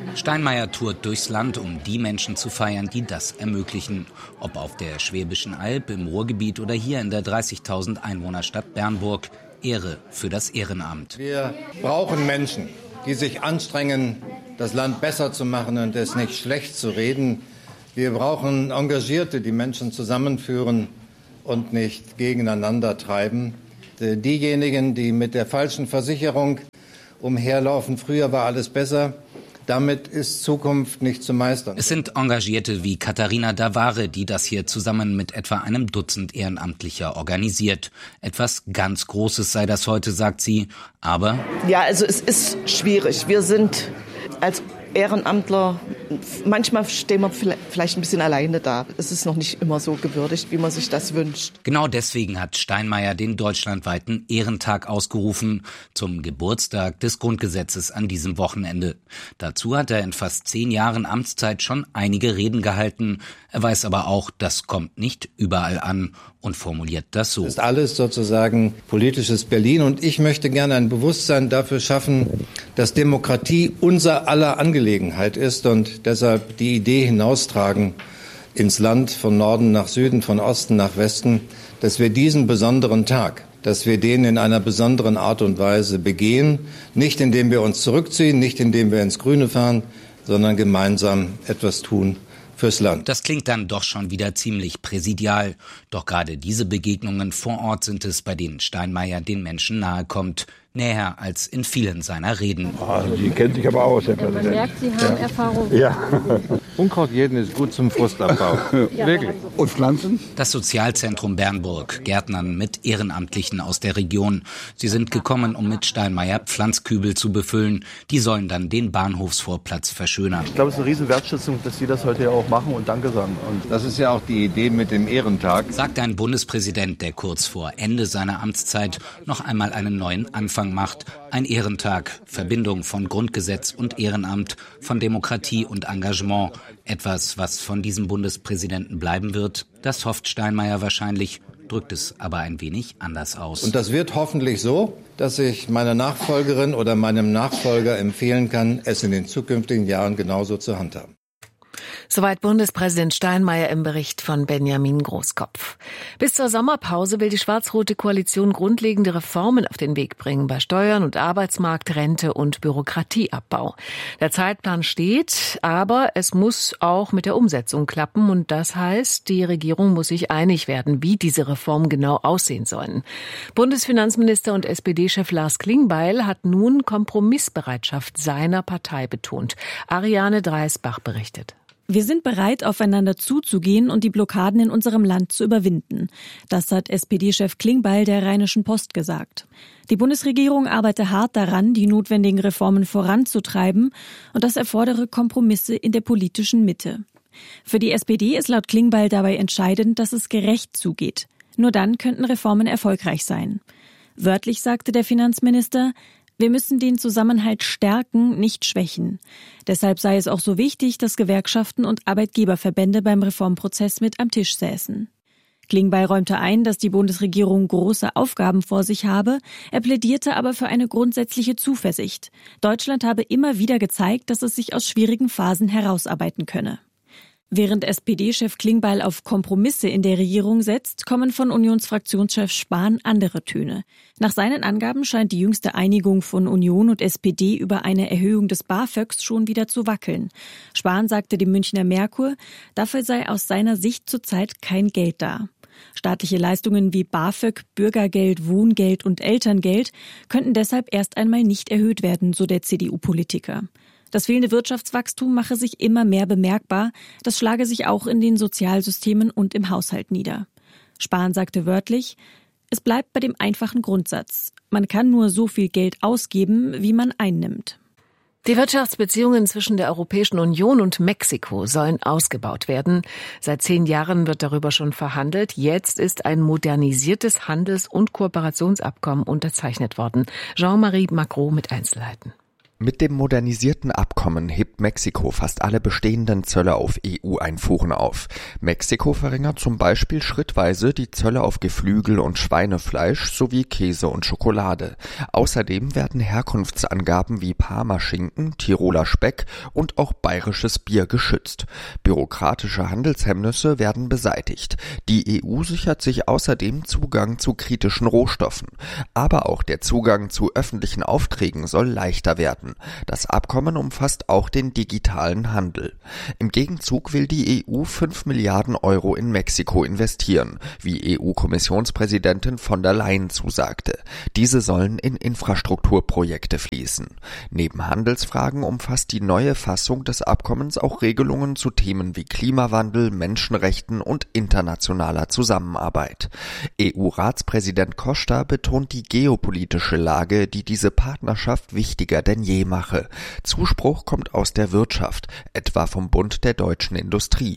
Steinmeier tourt durchs Land, um die Menschen zu feiern, die das ermöglichen. Ob auf der Schwäbischen Alb, im Ruhrgebiet oder hier in der dreißigtausend Einwohnerstadt Bernburg. Ehre für das Ehrenamt. Wir brauchen Menschen, die sich anstrengen, das Land besser zu machen und es nicht schlecht zu reden. Wir brauchen Engagierte, die Menschen zusammenführen und nicht gegeneinander treiben. Diejenigen, die mit der falschen Versicherung umherlaufen, früher war alles besser, damit ist Zukunft nicht zu meistern. Es sind Engagierte wie Katharina Davare, die das hier zusammen mit etwa einem Dutzend Ehrenamtlicher organisiert. Etwas ganz Großes sei das heute, sagt sie, aber... Ja, also es ist schwierig. Wir sind als Ehrenamtler, manchmal stehen wir vielleicht ein bisschen alleine da. Es ist noch nicht immer so gewürdigt, wie man sich das wünscht. Genau deswegen hat Steinmeier den deutschlandweiten Ehrentag ausgerufen, zum Geburtstag des Grundgesetzes an diesem Wochenende. Dazu hat er in fast zehn Jahren Amtszeit schon einige Reden gehalten. Er weiß aber auch, das kommt nicht überall an und formuliert das so. Das ist alles sozusagen politisches Berlin und ich möchte gerne ein Bewusstsein dafür schaffen, dass Demokratie unser aller Angelegenheit ist und deshalb die Idee hinaustragen ins Land von Norden nach Süden, von Osten nach Westen, dass wir diesen besonderen Tag, dass wir den in einer besonderen Art und Weise begehen, nicht indem wir uns zurückziehen, nicht indem wir ins Grüne fahren, sondern gemeinsam etwas tun fürs Land. Das klingt dann doch schon wieder ziemlich präsidial. Doch gerade diese Begegnungen vor Ort sind es, bei denen Steinmeier den Menschen nahe kommt. Näher als in vielen seiner Reden. Also die kennt sich aber aus, Herr ja, man merkt, Sie haben ja. Erfahrung. Ja. Unkraut jeden ist gut zum Frustabbau. Ja, wirklich. Und Pflanzen? Das Sozialzentrum Bernburg, Gärtnern mit Ehrenamtlichen aus der Region. Sie sind gekommen, um mit Steinmeier Pflanzkübel zu befüllen. Die sollen dann den Bahnhofsvorplatz verschönern. Ich glaube, es ist eine riesen Wertschätzung, dass Sie das heute ja auch machen und Danke sagen. Und das ist ja auch die Idee mit dem Ehrentag. Sagt ein Bundespräsident, der kurz vor Ende seiner Amtszeit noch einmal einen neuen Anfang macht. Ein Ehrentag, Verbindung von Grundgesetz und Ehrenamt, von Demokratie und Engagement. Etwas, was von diesem Bundespräsidenten bleiben wird, das hofft Steinmeier wahrscheinlich, drückt es aber ein wenig anders aus. Und das wird hoffentlich so, dass ich meiner Nachfolgerin oder meinem Nachfolger empfehlen kann, es in den zukünftigen Jahren genauso zu handhaben. Soweit Bundespräsident Steinmeier im Bericht von Benjamin Großkopf. Bis zur Sommerpause will die schwarz-rote Koalition grundlegende Reformen auf den Weg bringen bei Steuern und Arbeitsmarkt, Rente und Bürokratieabbau. Der Zeitplan steht, aber es muss auch mit der Umsetzung klappen und das heißt, die Regierung muss sich einig werden, wie diese Reformen genau aussehen sollen. Bundesfinanzminister und S P D-Chef Lars Klingbeil hat nun Kompromissbereitschaft seiner Partei betont. Ariane Dreisbach berichtet. Wir sind bereit, aufeinander zuzugehen und die Blockaden in unserem Land zu überwinden. Das hat S P D-Chef Klingbeil der Rheinischen Post gesagt. Die Bundesregierung arbeite hart daran, die notwendigen Reformen voranzutreiben und das erfordere Kompromisse in der politischen Mitte. Für die S P D ist laut Klingbeil dabei entscheidend, dass es gerecht zugeht. Nur dann könnten Reformen erfolgreich sein. Wörtlich sagte der Finanzminister: Wir müssen den Zusammenhalt stärken, nicht schwächen. Deshalb sei es auch so wichtig, dass Gewerkschaften und Arbeitgeberverbände beim Reformprozess mit am Tisch säßen. Klingbeil räumte ein, dass die Bundesregierung große Aufgaben vor sich habe. Er plädierte aber für eine grundsätzliche Zuversicht. Deutschland habe immer wieder gezeigt, dass es sich aus schwierigen Phasen herausarbeiten könne. Während S P D-Chef Klingbeil auf Kompromisse in der Regierung setzt, kommen von Unionsfraktionschef Spahn andere Töne. Nach seinen Angaben scheint die jüngste Einigung von Union und S P D über eine Erhöhung des BAföGs schon wieder zu wackeln. Spahn sagte dem Münchner Merkur, dafür sei aus seiner Sicht zurzeit kein Geld da. Staatliche Leistungen wie BAföG, Bürgergeld, Wohngeld und Elterngeld könnten deshalb erst einmal nicht erhöht werden, so der C D U-Politiker. Das fehlende Wirtschaftswachstum mache sich immer mehr bemerkbar. Das schlage sich auch in den Sozialsystemen und im Haushalt nieder. Spahn sagte wörtlich, es bleibt bei dem einfachen Grundsatz. Man kann nur so viel Geld ausgeben, wie man einnimmt. Die Wirtschaftsbeziehungen zwischen der Europäischen Union und Mexiko sollen ausgebaut werden. Seit zehn Jahren wird darüber schon verhandelt. Jetzt ist ein modernisiertes Handels- und Kooperationsabkommen unterzeichnet worden. Jean-Marie Macron mit Einzelheiten. Mit dem modernisierten Abkommen hebt Mexiko fast alle bestehenden Zölle auf E U-Einfuhren auf. Mexiko verringert zum Beispiel schrittweise die Zölle auf Geflügel und Schweinefleisch sowie Käse und Schokolade. Außerdem werden Herkunftsangaben wie Parmaschinken, Tiroler Speck und auch bayerisches Bier geschützt. Bürokratische Handelshemmnisse werden beseitigt. Die E U sichert sich außerdem Zugang zu kritischen Rohstoffen. Aber auch der Zugang zu öffentlichen Aufträgen soll leichter werden. Das Abkommen umfasst auch den digitalen Handel. Im Gegenzug will die E U fünf Milliarden Euro in Mexiko investieren, wie E U-Kommissionspräsidentin von der Leyen zusagte. Diese sollen in Infrastrukturprojekte fließen. Neben Handelsfragen umfasst die neue Fassung des Abkommens auch Regelungen zu Themen wie Klimawandel, Menschenrechten und internationaler Zusammenarbeit. E U-Ratspräsident Costa betont die geopolitische Lage, die diese Partnerschaft wichtiger denn je mache. Zuspruch kommt aus der Wirtschaft, etwa vom Bund der deutschen Industrie.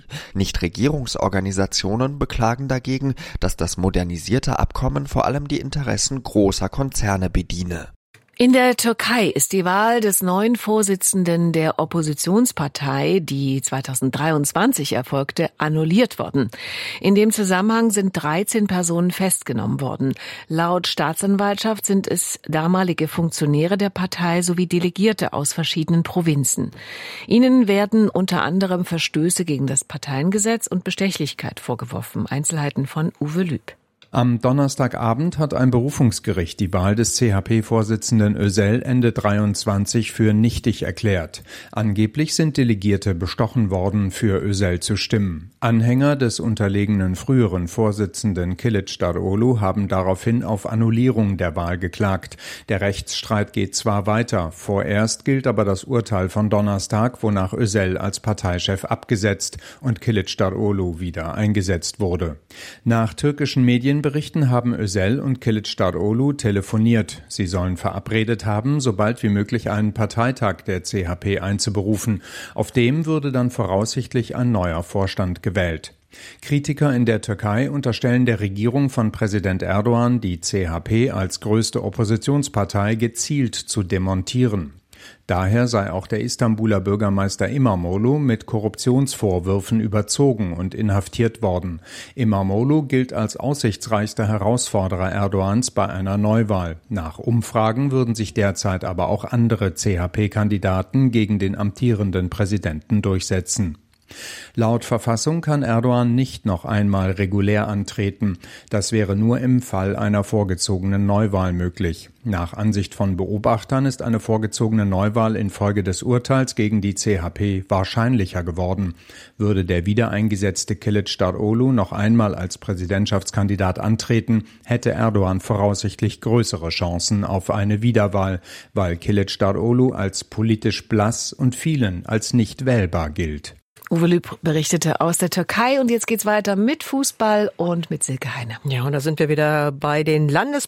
Nichtregierungsorganisationen beklagen dagegen, dass das modernisierte Abkommen vor allem die Interessen großer Konzerne bediene. In der Türkei ist die Wahl des neuen Vorsitzenden der Oppositionspartei, die zweitausenddreiundzwanzig erfolgte, annulliert worden. In dem Zusammenhang sind dreizehn Personen festgenommen worden. Laut Staatsanwaltschaft sind es damalige Funktionäre der Partei sowie Delegierte aus verschiedenen Provinzen. Ihnen werden unter anderem Verstöße gegen das Parteiengesetz und Bestechlichkeit vorgeworfen. Einzelheiten von Uwe Lüb. Am Donnerstagabend hat ein Berufungsgericht die Wahl des C H P-Vorsitzenden Özel Ende dreiundzwanzig für nichtig erklärt. Angeblich sind Delegierte bestochen worden, für Özel zu stimmen. Anhänger des unterlegenen früheren Vorsitzenden Kılıçdaroğlu haben daraufhin auf Annullierung der Wahl geklagt. Der Rechtsstreit geht zwar weiter, vorerst gilt aber das Urteil von Donnerstag, wonach Özel als Parteichef abgesetzt und Kılıçdaroğlu wieder eingesetzt wurde. Nach türkischen Medien Berichten haben Özel und Kılıçdaroğlu telefoniert. Sie sollen verabredet haben, so bald wie möglich einen Parteitag der C H P einzuberufen. Auf dem würde dann voraussichtlich ein neuer Vorstand gewählt. Kritiker in der Türkei unterstellen der Regierung von Präsident Erdogan, die C H P als größte Oppositionspartei gezielt zu demontieren. Daher sei auch der Istanbuler Bürgermeister İmamoğlu mit Korruptionsvorwürfen überzogen und inhaftiert worden. İmamoğlu gilt als aussichtsreichster Herausforderer Erdogans bei einer Neuwahl. Nach Umfragen würden sich derzeit aber auch andere C H P-Kandidaten gegen den amtierenden Präsidenten durchsetzen. Laut Verfassung kann Erdogan nicht noch einmal regulär antreten. Das wäre nur im Fall einer vorgezogenen Neuwahl möglich. Nach Ansicht von Beobachtern ist eine vorgezogene Neuwahl infolge des Urteils gegen die C H P wahrscheinlicher geworden. Würde der wiedereingesetzte Kılıçdaroğlu noch einmal als Präsidentschaftskandidat antreten, hätte Erdogan voraussichtlich größere Chancen auf eine Wiederwahl, weil Kılıçdaroğlu als politisch blass und vielen als nicht wählbar gilt. Uwe Lüb berichtete aus der Türkei und jetzt geht's weiter mit Fußball und mit Silke Heine. Ja, und da sind wir wieder bei den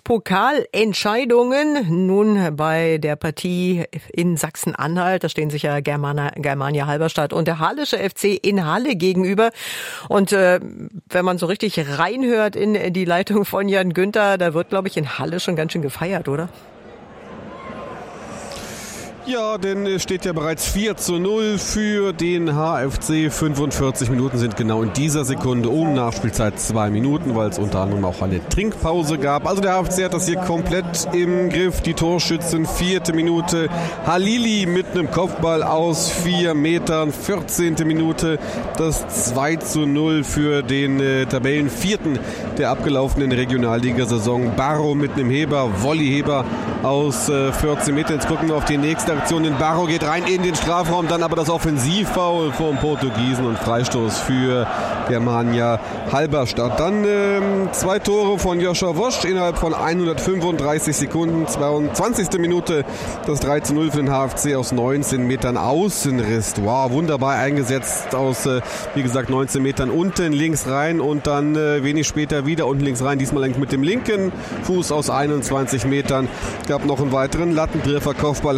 Landespokalentscheidungen. Nun bei der Partie in Sachsen-Anhalt, da stehen sich ja Germania, Germania Halberstadt und der Hallische F C in Halle gegenüber. Und äh, wenn man so richtig reinhört in die Leitung von Jan Günther, da wird, glaube ich, in Halle schon ganz schön gefeiert, oder? Ja, denn es steht ja bereits vier zu null für den H F C. fünfundvierzig Minuten sind genau in dieser Sekunde um. Nachspielzeit zwei Minuten, weil es unter anderem auch eine Trinkpause gab. Also der H F C hat das hier komplett im Griff. Die Torschützen, vierte Minute. Halili mit einem Kopfball aus vier Metern. vierzehnte Minute das zwei zu null für den äh, Tabellenvierten der abgelaufenen Regionalligasaison. Barro mit einem Heber, Volleyheber aus äh, vierzehn Metern. Jetzt gucken wir auf die nächste Aktion. Den Barro geht rein in den Strafraum, dann aber das Offensivfoul vom Portugiesen und Freistoß für Germania Halberstadt. Dann ähm, zwei Tore von Joshua Wosch innerhalb von hundertfünfunddreißig Sekunden, zweiundzwanzigste Minute das drei zu null für den H F C aus neunzehn Metern Außenriss. Wow, wunderbar eingesetzt aus, äh, wie gesagt, neunzehn Metern unten links rein und dann äh, wenig später wieder unten links rein, diesmal eigentlich mit dem linken Fuß aus einundzwanzig Metern. Gab noch einen weiteren Lattentreffer, Kopfball Halili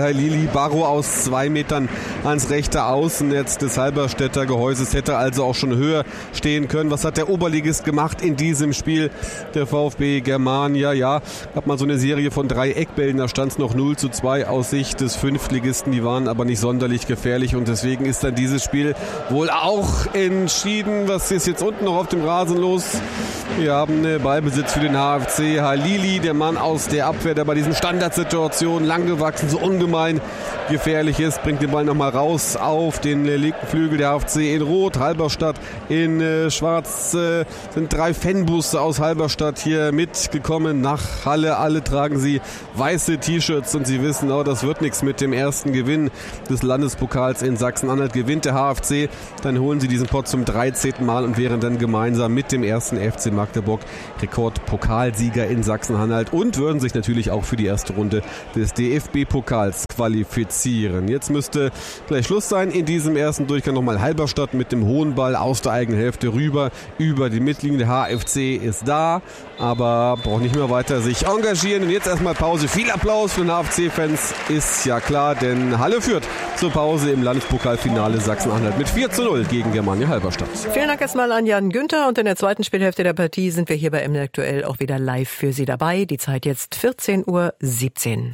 Barrow aus zwei Metern ans rechte Außennetz des Halberstädter Gehäuses, hätte also auch schon höher stehen können. Was hat der Oberligist gemacht in diesem Spiel? Der VfB Germania, ja, gab mal so eine Serie von drei Eckbällen, da stand es noch null zu zwei aus Sicht des Fünftligisten, die waren aber nicht sonderlich gefährlich und deswegen ist dann dieses Spiel wohl auch entschieden. Was ist jetzt unten noch auf dem Rasen los? Wir haben einen Ballbesitz für den H F C. Halili, der Mann aus der Abwehr, der bei diesen Standardsituationen langgewachsen, so ungemein gefährlich ist, bringt den Ball nochmal raus auf den linken Flügel. Der H F C in Rot, Halberstadt in äh, Schwarz. Äh, sind drei Fanbusse aus Halberstadt hier mitgekommen nach Halle. Alle tragen sie weiße T-Shirts und sie wissen, oh, das wird nichts mit dem ersten Gewinn des Landespokals in Sachsen-Anhalt. Gewinnt der H F C, dann holen sie diesen Pott zum dreizehnten Mal und wären dann gemeinsam mit dem ersten F C Magdeburg Rekordpokalsieger in Sachsen-Anhalt und würden sich natürlich auch für die erste Runde des D F B-Pokals qualifizieren. Jetzt müsste gleich Schluss sein in diesem ersten Durchgang. Nochmal Halberstadt mit dem hohen Ball aus der eigenen Hälfte rüber über die Mittellinie. Der H F C ist da, aber braucht nicht mehr weiter sich engagieren. Und jetzt erstmal Pause. Viel Applaus für den H F C-Fans, ist ja klar, denn Halle führt zur Pause im Landespokalfinale Sachsen-Anhalt mit vier zu null gegen Germania Halberstadt. Vielen Dank erstmal an Jan Günther und in der zweiten Spielhälfte der Partie sind wir hier bei M D Aktuell auch wieder live für Sie dabei. Die Zeit jetzt vierzehn Uhr siebzehn.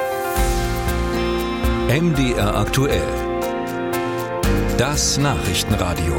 M D R Aktuell. Das Nachrichtenradio.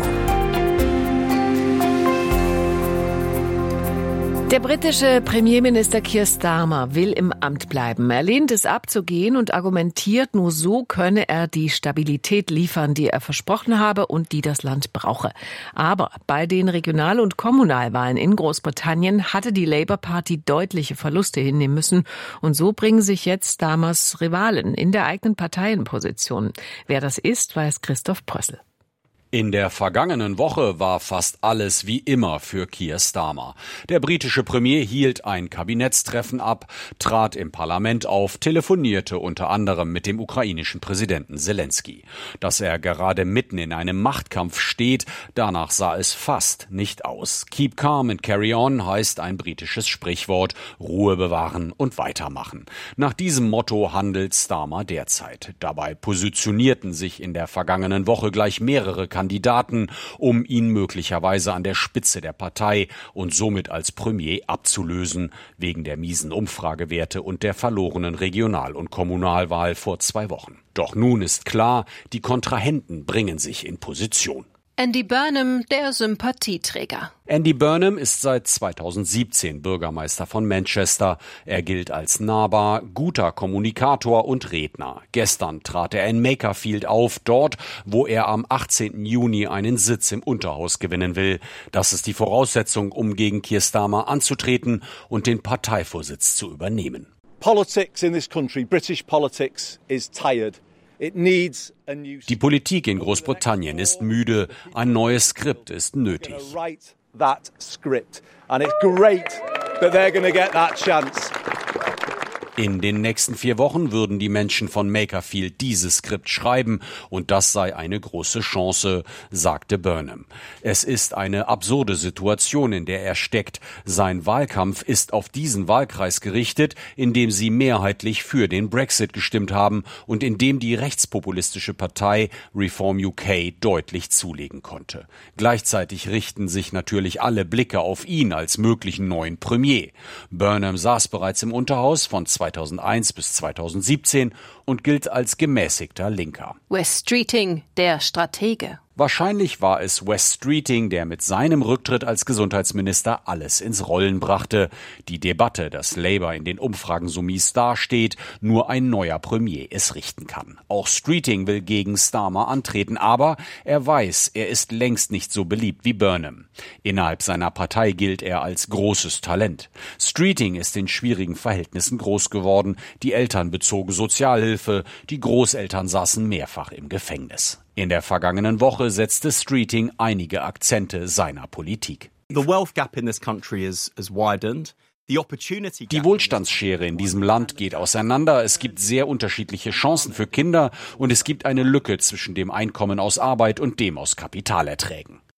Der britische Premierminister Keir Starmer will im Amt bleiben. Er lehnt es ab zu gehen und argumentiert, nur so könne er die Stabilität liefern, die er versprochen habe und die das Land brauche. Aber bei den Regional- und Kommunalwahlen in Großbritannien hatte die Labour Party deutliche Verluste hinnehmen müssen. Und so bringen sich jetzt Starmers Rivalen in der eigenen Parteienposition. Wer das ist, weiß Christoph Prössel. In der vergangenen Woche war fast alles wie immer für Keir Starmer. Der britische Premier hielt ein Kabinettstreffen ab, trat im Parlament auf, telefonierte unter anderem mit dem ukrainischen Präsidenten Zelensky. Dass er gerade mitten in einem Machtkampf steht, danach sah es fast nicht aus. Keep calm and carry on heißt ein britisches Sprichwort, Ruhe bewahren und weitermachen. Nach diesem Motto handelt Starmer derzeit. Dabei positionierten sich in der vergangenen Woche gleich mehrere Kandidaten Kandidaten, um ihn möglicherweise an der Spitze der Partei und somit als Premier abzulösen, wegen der miesen Umfragewerte und der verlorenen Regional- und Kommunalwahl vor zwei Wochen. Doch nun ist klar, die Kontrahenten bringen sich in Position. Andy Burnham, der Sympathieträger. Andy Burnham ist seit zweitausendsiebzehn Bürgermeister von Manchester. Er gilt als nahbar, guter Kommunikator und Redner. Gestern trat er in Makerfield auf, dort, wo er am achtzehnten Juni einen Sitz im Unterhaus gewinnen will. Das ist die Voraussetzung, um gegen Keir Starmer anzutreten und den Parteivorsitz zu übernehmen. Politics in this country, British politics, is tired. Die Politik in Großbritannien ist müde. Ein neues Skript ist nötig. In den nächsten vier Wochen würden die Menschen von Makerfield dieses Skript schreiben und das sei eine große Chance, sagte Burnham. Es ist eine absurde Situation, in der er steckt. Sein Wahlkampf ist auf diesen Wahlkreis gerichtet, in dem sie mehrheitlich für den Brexit gestimmt haben und in dem die rechtspopulistische Partei Reform U K deutlich zulegen konnte. Gleichzeitig richten sich natürlich alle Blicke auf ihn als möglichen neuen Premier. Burnham saß bereits im Unterhaus von zweitausendeins bis zweitausendsiebzehn und gilt als gemäßigter Linker. Wes Streeting, der Stratege. Wahrscheinlich war es Wes Streeting, der mit seinem Rücktritt als Gesundheitsminister alles ins Rollen brachte. Die Debatte, dass Labour in den Umfragen so mies dasteht, nur ein neuer Premier es richten kann. Auch Streeting will gegen Starmer antreten, aber er weiß, er ist längst nicht so beliebt wie Burnham. Innerhalb seiner Partei gilt er als großes Talent. Streeting ist in schwierigen Verhältnissen groß geworden. Die Eltern bezogen Sozialhilfe, die Großeltern saßen mehrfach im Gefängnis. In der vergangenen Woche setzte Streeting einige Akzente seiner Politik. The wealth gap in this country is, is widened. Die Wohlstandsschere in diesem Land geht auseinander. Es gibt sehr unterschiedliche Chancen für Kinder und es gibt eine Lücke zwischen dem Einkommen aus Arbeit und dem aus Kapitalerträgen.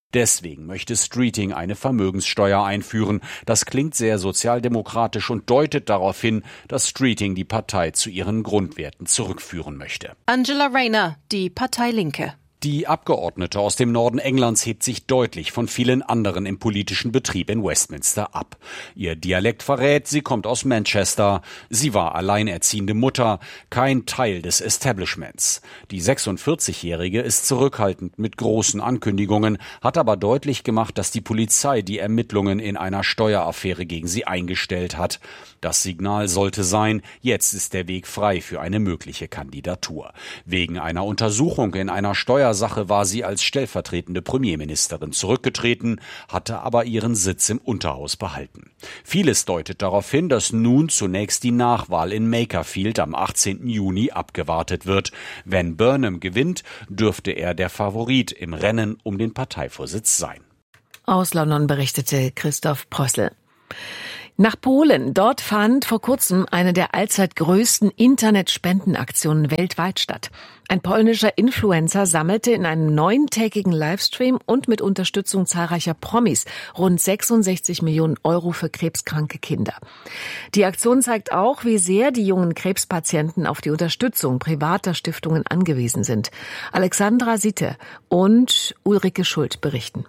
Deswegen möchte Streeting eine Vermögenssteuer einführen. Das klingt sehr sozialdemokratisch und deutet darauf hin, dass Streeting die Partei zu ihren Grundwerten zurückführen möchte. Angela Rayner, die Partei Linke. Die Abgeordnete aus dem Norden Englands hebt sich deutlich von vielen anderen im politischen Betrieb in Westminster ab. Ihr Dialekt verrät, sie kommt aus Manchester. Sie war alleinerziehende Mutter, kein Teil des Establishments. Die sechsundvierzigjährige ist zurückhaltend mit großen Ankündigungen, hat aber deutlich gemacht, dass die Polizei die Ermittlungen in einer Steueraffäre gegen sie eingestellt hat. Das Signal sollte sein, jetzt ist der Weg frei für eine mögliche Kandidatur. Wegen einer Untersuchung in einer Steuer Sache war sie als stellvertretende Premierministerin zurückgetreten, hatte aber ihren Sitz im Unterhaus behalten. Vieles deutet darauf hin, dass nun zunächst die Nachwahl in Makerfield am achtzehnten Juni abgewartet wird. Wenn Burnham gewinnt, dürfte er der Favorit im Rennen um den Parteivorsitz sein. Aus London berichtete Christoph Prössl. Nach Polen. Dort fand vor kurzem eine der allzeit größten Internetspendenaktionen weltweit statt. Ein polnischer Influencer sammelte in einem neuntägigen Livestream und mit Unterstützung zahlreicher Promis rund sechsundsechzig Millionen Euro für krebskranke Kinder. Die Aktion zeigt auch, wie sehr die jungen Krebspatienten auf die Unterstützung privater Stiftungen angewiesen sind. Alexandra Sitte und Ulrike Schuld berichten.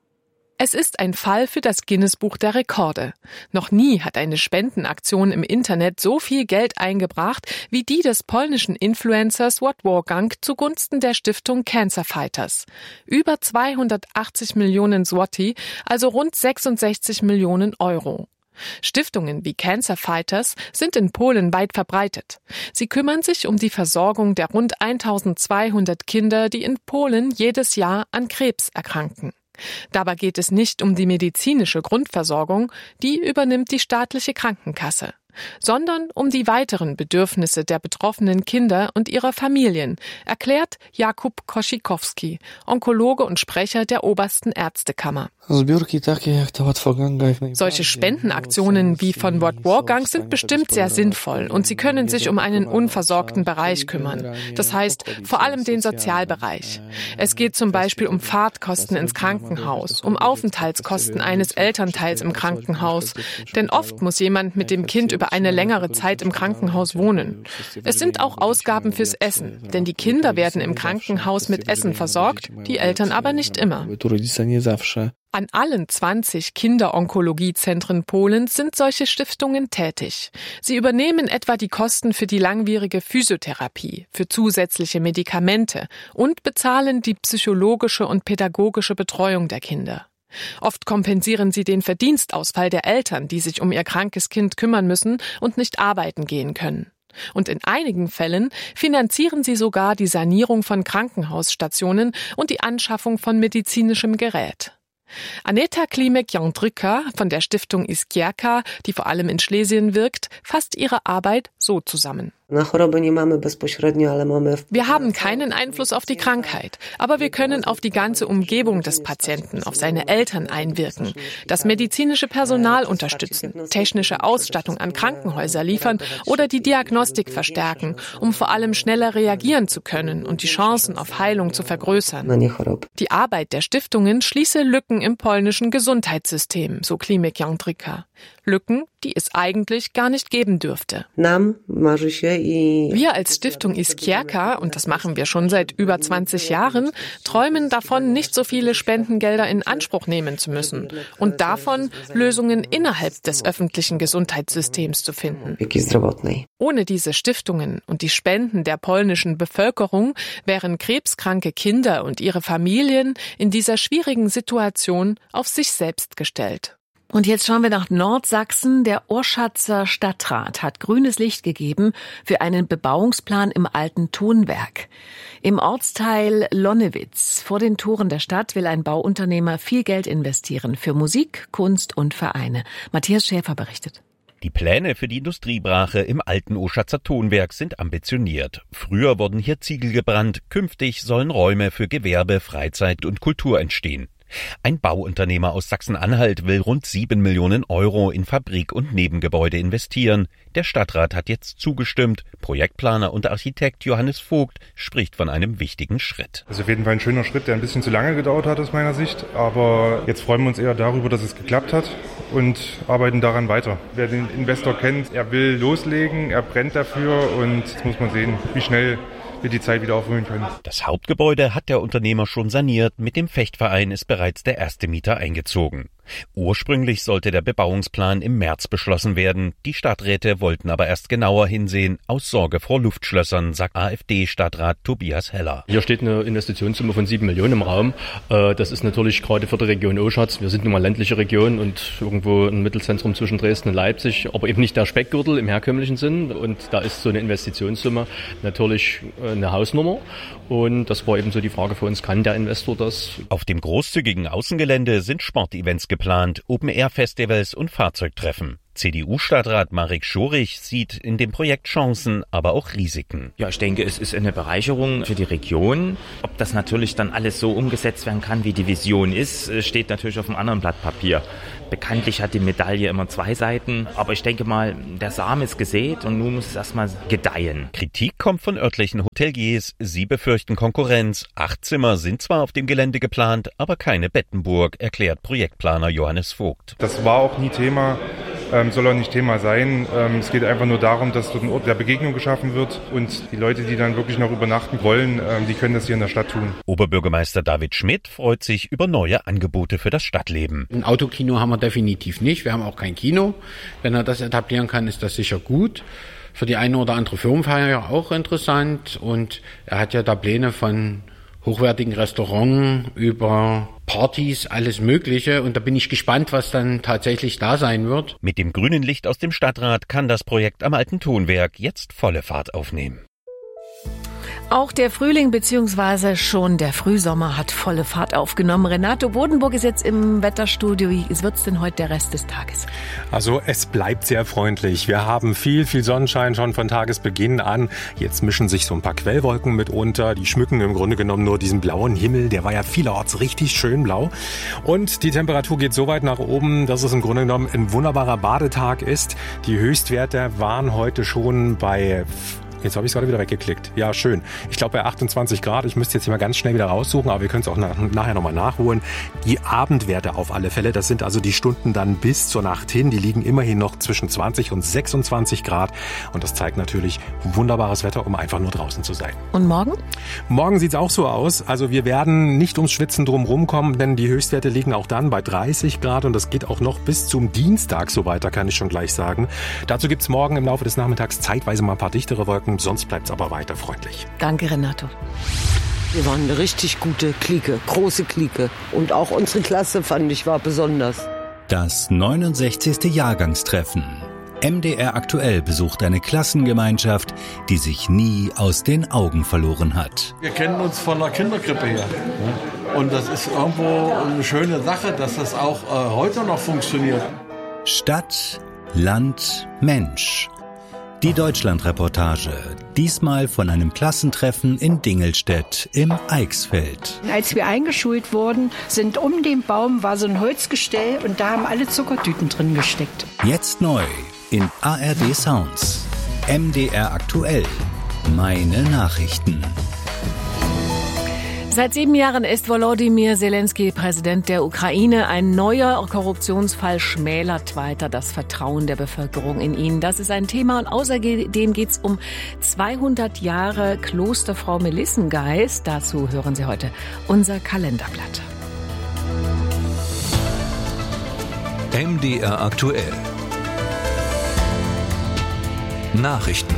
Es ist ein Fall für das Guinness-Buch der Rekorde. Noch nie hat eine Spendenaktion im Internet so viel Geld eingebracht wie die des polnischen Influencers Wolfgang zugunsten der Stiftung Cancer Fighters. Über zweihundertachtzig Millionen Zloty, also rund sechsundsechzig Millionen Euro. Stiftungen wie Cancer Fighters sind in Polen weit verbreitet. Sie kümmern sich um die Versorgung der rund eintausendzweihundert Kinder, die in Polen jedes Jahr an Krebs erkranken. Dabei geht es nicht um die medizinische Grundversorgung, die übernimmt die staatliche Krankenkasse, sondern um die weiteren Bedürfnisse der betroffenen Kinder und ihrer Familien, erklärt Jakub Kosikowski, Onkologe und Sprecher der Obersten Ärztekammer. Solche Spendenaktionen wie von Wolfgang sind bestimmt sehr sinnvoll und sie können sich um einen unversorgten Bereich kümmern. Das heißt, vor allem den Sozialbereich. Es geht zum Beispiel um Fahrtkosten ins Krankenhaus, um Aufenthaltskosten eines Elternteils im Krankenhaus. Denn oft muss jemand mit dem Kind über eine längere Zeit im Krankenhaus wohnen. Es sind auch Ausgaben fürs Essen, denn die Kinder werden im Krankenhaus mit Essen versorgt, die Eltern aber nicht immer. An allen zwanzig Kinderonkologiezentren Polens sind solche Stiftungen tätig. Sie übernehmen etwa die Kosten für die langwierige Physiotherapie, für zusätzliche Medikamente und bezahlen die psychologische und pädagogische Betreuung der Kinder. Oft kompensieren sie den Verdienstausfall der Eltern, die sich um ihr krankes Kind kümmern müssen und nicht arbeiten gehen können. Und in einigen Fällen finanzieren sie sogar die Sanierung von Krankenhausstationen und die Anschaffung von medizinischem Gerät. Aneta Klimek-Jandryka von der Stiftung Iskierka, die vor allem in Schlesien wirkt, fasst ihre Arbeit so zusammen. Wir haben keinen Einfluss auf die Krankheit, aber wir können auf die ganze Umgebung des Patienten, auf seine Eltern einwirken, das medizinische Personal unterstützen, technische Ausstattung an Krankenhäuser liefern oder die Diagnostik verstärken, um vor allem schneller reagieren zu können und die Chancen auf Heilung zu vergrößern. Die Arbeit der Stiftungen schließe Lücken im polnischen Gesundheitssystem, so Klimek-Jandryka. Lücken, die es eigentlich gar nicht geben dürfte. Wir als Stiftung Iskierka, und das machen wir schon seit über zwanzig Jahren, träumen davon, nicht so viele Spendengelder in Anspruch nehmen zu müssen und davon, Lösungen innerhalb des öffentlichen Gesundheitssystems zu finden. Ohne diese Stiftungen und die Spenden der polnischen Bevölkerung wären krebskranke Kinder und ihre Familien in dieser schwierigen Situation auf sich selbst gestellt. Und jetzt schauen wir nach Nordsachsen. Der Oschatzer Stadtrat hat grünes Licht gegeben für einen Bebauungsplan im alten Tonwerk. Im Ortsteil Lonnewitz vor den Toren der Stadt will ein Bauunternehmer viel Geld investieren für Musik, Kunst und Vereine. Matthias Schäfer berichtet. Die Pläne für die Industriebrache im alten Oschatzer Tonwerk sind ambitioniert. Früher wurden hier Ziegel gebrannt, künftig sollen Räume für Gewerbe, Freizeit und Kultur entstehen. Ein Bauunternehmer aus Sachsen-Anhalt will rund sieben Millionen Euro in Fabrik- und Nebengebäude investieren. Der Stadtrat hat jetzt zugestimmt. Projektplaner und Architekt Johannes Vogt spricht von einem wichtigen Schritt. Das ist auf jeden Fall ein schöner Schritt, der ein bisschen zu lange gedauert hat aus meiner Sicht. Aber jetzt freuen wir uns eher darüber, dass es geklappt hat und arbeiten daran weiter. Wer den Investor kennt, er will loslegen, er brennt dafür und jetzt muss man sehen, wie schnell wir die Zeit wieder aufholen können. Das Hauptgebäude hat der Unternehmer schon saniert. Mit dem Fechtverein ist bereits der erste Mieter eingezogen. Ursprünglich sollte der Bebauungsplan im März beschlossen werden. Die Stadträte wollten aber erst genauer hinsehen, aus Sorge vor Luftschlössern, sagt AfD-Stadtrat Tobias Heller. Hier steht eine Investitionssumme von sieben Millionen im Raum. Das ist natürlich gerade für die Region Oschatz. Wir sind nun mal ländliche Region und irgendwo ein Mittelzentrum zwischen Dresden und Leipzig, aber eben nicht der Speckgürtel im herkömmlichen Sinn. Und da ist so eine Investitionssumme natürlich eine Hausnummer. Und das war eben so die Frage für uns, kann der Investor das? Auf dem großzügigen Außengelände sind Sportevents geplant, Open-Air-Festivals und Fahrzeugtreffen. C D U-Stadtrat Marek Schorich sieht in dem Projekt Chancen, aber auch Risiken. Ja, ich denke, es ist eine Bereicherung für die Region. Ob das natürlich dann alles so umgesetzt werden kann, wie die Vision ist, steht natürlich auf einem anderen Blatt Papier. Bekanntlich hat die Medaille immer zwei Seiten, aber ich denke mal, der Samen ist gesät und nun muss es erstmal gedeihen. Kritik kommt von örtlichen Hoteliers. Sie befürchten Konkurrenz. Acht Zimmer sind zwar auf dem Gelände geplant, aber keine Bettenburg, erklärt Projektplaner Johannes Vogt. Das war auch nie Thema. Ähm, soll auch nicht Thema sein. Ähm, es geht einfach nur darum, dass dort ein Ort der Begegnung geschaffen wird und die Leute, die dann wirklich noch übernachten wollen, ähm, die können das hier in der Stadt tun. Oberbürgermeister David Schmidt freut sich über neue Angebote für das Stadtleben. Ein Autokino haben wir definitiv nicht. Wir haben auch kein Kino. Wenn er das etablieren kann, ist das sicher gut. Für die eine oder andere Firmenfeier ja auch interessant. Und er hat ja da Pläne von hochwertigen Restaurants über Partys, alles Mögliche. Und da bin ich gespannt, was dann tatsächlich da sein wird. Mit dem grünen Licht aus dem Stadtrat kann das Projekt am Alten Tonwerk jetzt volle Fahrt aufnehmen. Auch der Frühling bzw. schon der Frühsommer hat volle Fahrt aufgenommen. Renato Bodenburg ist jetzt im Wetterstudio. Wie wird's denn heute der Rest des Tages? Also es bleibt sehr freundlich. Wir haben viel, viel Sonnenschein schon von Tagesbeginn an. Jetzt mischen sich so ein paar Quellwolken mit unter. Die schmücken im Grunde genommen nur diesen blauen Himmel. Der war ja vielerorts richtig schön blau. Und die Temperatur geht so weit nach oben, dass es im Grunde genommen ein wunderbarer Badetag ist. Die Höchstwerte waren heute schon bei... Jetzt habe ich es gerade wieder weggeklickt. Ja, schön. Ich glaube bei achtundzwanzig Grad. Ich müsste jetzt hier mal ganz schnell wieder raussuchen, aber wir können es auch nach, nachher nochmal nachholen. Die Abendwerte auf alle Fälle, das sind also die Stunden dann bis zur Nacht hin. Die liegen immerhin noch zwischen zwanzig und sechsundzwanzig Grad. Und das zeigt natürlich wunderbares Wetter, um einfach nur draußen zu sein. Und morgen? Morgen sieht es auch so aus. Also wir werden nicht ums Schwitzen drum rumkommen, denn die Höchstwerte liegen auch dann bei dreißig Grad. Und das geht auch noch bis zum Dienstag so weiter, kann ich schon gleich sagen. Dazu gibt es morgen im Laufe des Nachmittags zeitweise mal ein paar dichtere Wolken. Sonst bleibt es aber weiter freundlich. Danke, Renato. Wir waren eine richtig gute Clique, große Clique. Und auch unsere Klasse, fand ich, war besonders. Das neunundsechzigste Jahrgangstreffen. M D R aktuell besucht eine Klassengemeinschaft, die sich nie aus den Augen verloren hat. Wir kennen uns von der Kinderkrippe her. Und das ist irgendwo eine schöne Sache, dass das auch äh, heute noch funktioniert. Stadt, Land, Mensch. Die Deutschlandreportage, diesmal von einem Klassentreffen in Dingelstedt im Eichsfeld. Als wir eingeschult wurden, sind um den Baum war so ein Holzgestell und da haben alle Zuckertüten drin gesteckt. Jetzt neu in A R D Sounds. M D R aktuell. Meine Nachrichten. Seit sieben Jahren ist Volodymyr Zelensky Präsident der Ukraine. Ein neuer Korruptionsfall schmälert weiter das Vertrauen der Bevölkerung in ihn. Das ist ein Thema und außerdem geht es um zweihundert Jahre Klosterfrau Melissengeist. Dazu hören Sie heute unser Kalenderblatt. M D R aktuell. Nachrichten.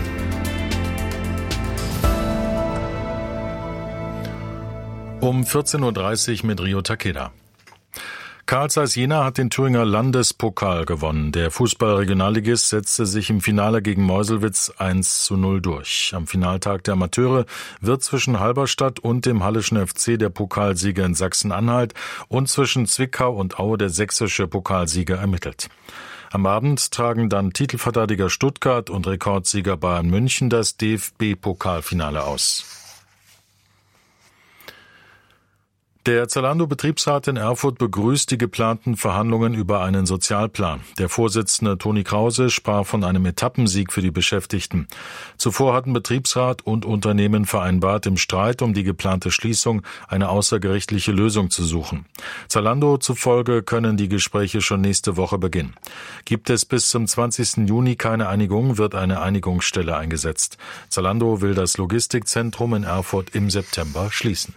Um vierzehn Uhr dreißig mit Rio Takeda. Carl Zeiss Jena hat den Thüringer Landespokal gewonnen. Der Fußball-Regionalligist setzte sich im Finale gegen Meuselwitz eins zu null durch. Am Finaltag der Amateure wird zwischen Halberstadt und dem Halleschen F C der Pokalsieger in Sachsen-Anhalt und zwischen Zwickau und Aue der sächsische Pokalsieger ermittelt. Am Abend tragen dann Titelverteidiger Stuttgart und Rekordsieger Bayern München das D F B-Pokalfinale aus. Der Zalando-Betriebsrat in Erfurt begrüßt die geplanten Verhandlungen über einen Sozialplan. Der Vorsitzende Toni Krause sprach von einem Etappensieg für die Beschäftigten. Zuvor hatten Betriebsrat und Unternehmen vereinbart, im Streit um die geplante Schließung eine außergerichtliche Lösung zu suchen. Zalando zufolge können die Gespräche schon nächste Woche beginnen. Gibt es bis zum zwanzigsten Juni keine Einigung, wird eine Einigungsstelle eingesetzt. Zalando will das Logistikzentrum in Erfurt im September schließen.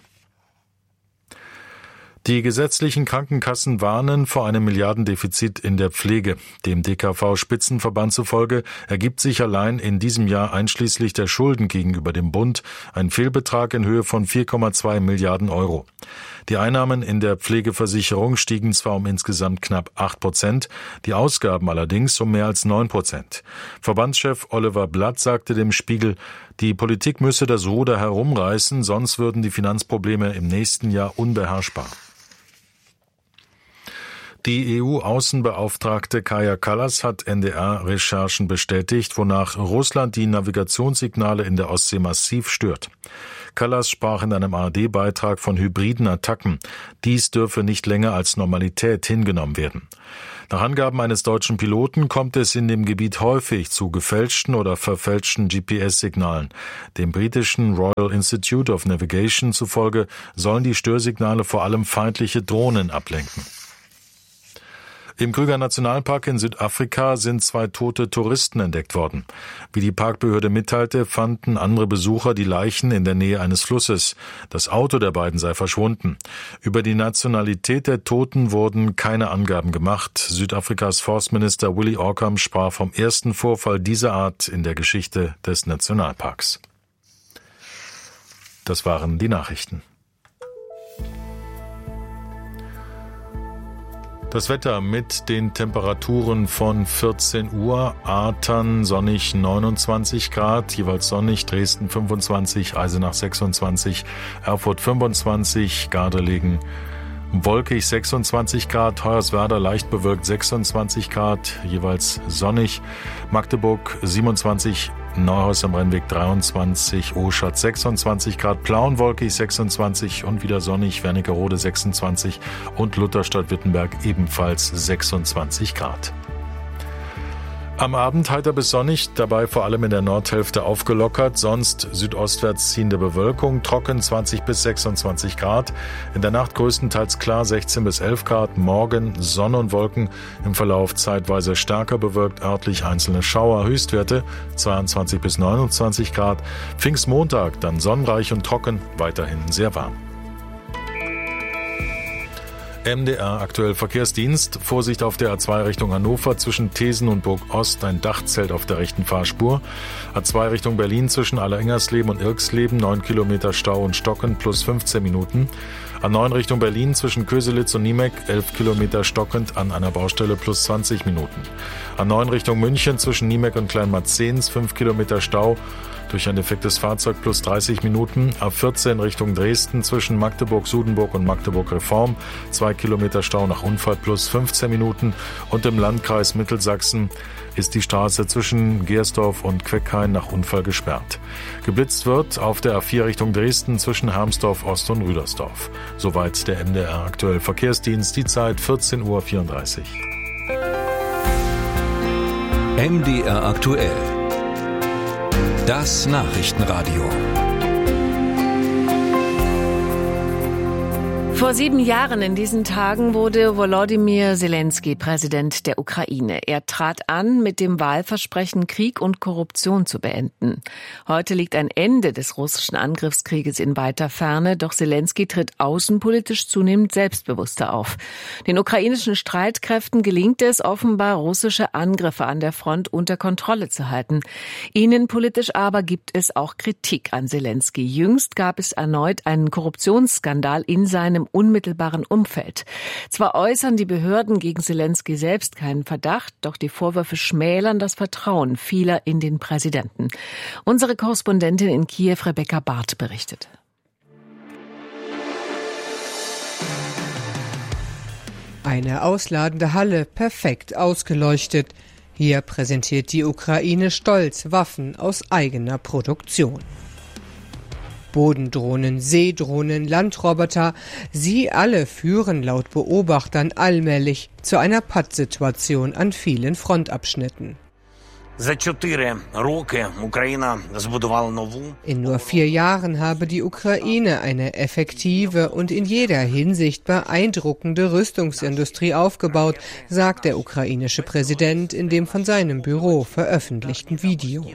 Die gesetzlichen Krankenkassen warnen vor einem Milliardendefizit in der Pflege. Dem D K V-Spitzenverband zufolge ergibt sich allein in diesem Jahr einschließlich der Schulden gegenüber dem Bund ein Fehlbetrag in Höhe von vier Komma zwei Milliarden Euro. Die Einnahmen in der Pflegeversicherung stiegen zwar um insgesamt knapp acht Prozent, die Ausgaben allerdings um mehr als neun Prozent. Verbandschef Oliver Blatt sagte dem Spiegel, die Politik müsse das Ruder herumreißen, sonst würden die Finanzprobleme im nächsten Jahr unbeherrschbar. Die E U-Außenbeauftragte Kaja Kallas hat N D R-Recherchen bestätigt, wonach Russland die Navigationssignale in der Ostsee massiv stört. Kallas sprach in einem A R D-Beitrag von hybriden Attacken. Dies dürfe nicht länger als Normalität hingenommen werden. Nach Angaben eines deutschen Piloten kommt es in dem Gebiet häufig zu gefälschten oder verfälschten G P S-Signalen. Dem britischen Royal Institute of Navigation zufolge sollen die Störsignale vor allem feindliche Drohnen ablenken. Im Kruger Nationalpark in Südafrika sind zwei tote Touristen entdeckt worden. Wie die Parkbehörde mitteilte, fanden andere Besucher die Leichen in der Nähe eines Flusses. Das Auto der beiden sei verschwunden. Über die Nationalität der Toten wurden keine Angaben gemacht. Südafrikas Forstminister Willie Orcam sprach vom ersten Vorfall dieser Art in der Geschichte des Nationalparks. Das waren die Nachrichten. Das Wetter mit den Temperaturen von vierzehn Uhr, Aatern sonnig neunundzwanzig Grad, jeweils sonnig, Dresden fünfundzwanzig, Eisenach sechsundzwanzig, Erfurt fünfundzwanzig, Gardelegen wolkig sechsundzwanzig Grad, Hoyerswerda leicht bewölkt sechsundzwanzig Grad, jeweils sonnig, Magdeburg siebenundzwanzig, Neuhaus am Rennweg dreiundzwanzig, Oschatz sechsundzwanzig Grad, Plauen wolkig sechsundzwanzig und wieder sonnig, Wernigerode sechsundzwanzig und Lutherstadt-Wittenberg ebenfalls sechsundzwanzig Grad. Am Abend heiter bis sonnig, dabei vor allem in der Nordhälfte aufgelockert, sonst südostwärts ziehende Bewölkung, trocken zwanzig bis sechsundzwanzig Grad, in der Nacht größtenteils klar sechzehn bis elf Grad, morgen Sonne und Wolken, im Verlauf zeitweise stärker bewölkt, örtlich einzelne Schauer, Höchstwerte zweiundzwanzig bis neunundzwanzig Grad, Pfingstmontag dann sonnenreich und trocken, weiterhin sehr warm. M D R aktuell Verkehrsdienst. Vorsicht auf der A zwei Richtung Hannover zwischen Thesen und Burg Ost, ein Dachzelt auf der rechten Fahrspur. A zwei Richtung Berlin zwischen Allerengersleben und Irksleben, neun Kilometer Stau und Stocken plus fünfzehn Minuten. A neun Richtung Berlin zwischen Köselitz und Niemek, elf Kilometer stockend an einer Baustelle plus zwanzig Minuten. A neun Richtung München zwischen Niemek und Kleinmarzens, fünf Kilometer Stau durch ein defektes Fahrzeug plus dreißig Minuten. A vierzehn Richtung Dresden zwischen Magdeburg-Sudenburg und Magdeburg-Reform, zwei Kilometer Stau nach Unfall plus fünfzehn Minuten. Und im Landkreis Mittelsachsen ist die Straße zwischen Gersdorf und Queckhain nach Unfall gesperrt. Geblitzt wird auf der A vier Richtung Dresden zwischen Hermsdorf Ost und Rüdersdorf. Soweit der M D R aktuell Verkehrsdienst, die Zeit vierzehn Uhr vierunddreißig. M D R aktuell. Das Nachrichtenradio. Vor sieben Jahren in diesen Tagen wurde Volodymyr Zelensky Präsident der Ukraine. Er trat an mit dem Wahlversprechen, Krieg und Korruption zu beenden. Heute liegt ein Ende des russischen Angriffskrieges in weiter Ferne, doch Zelensky tritt außenpolitisch zunehmend selbstbewusster auf. Den ukrainischen Streitkräften gelingt es offenbar, russische Angriffe an der Front unter Kontrolle zu halten. Innenpolitisch aber gibt es auch Kritik an Zelensky. Jüngst gab es erneut einen Korruptionsskandal in seinem unmittelbaren Umfeld. Zwar äußern die Behörden gegen Zelensky selbst keinen Verdacht, doch die Vorwürfe schmälern das Vertrauen vieler in den Präsidenten. Unsere Korrespondentin in Kiew, Rebecca Barth, berichtet. Eine ausladende Halle, perfekt ausgeleuchtet. Hier präsentiert die Ukraine stolz Waffen aus eigener Produktion. Bodendrohnen, Seedrohnen, Landroboter, sie alle führen laut Beobachtern allmählich zu einer Pattsituation an vielen Frontabschnitten. In nur vier Jahren habe die Ukraine eine effektive und in jeder Hinsicht beeindruckende Rüstungsindustrie aufgebaut, sagt der ukrainische Präsident in dem von seinem Büro veröffentlichten Video.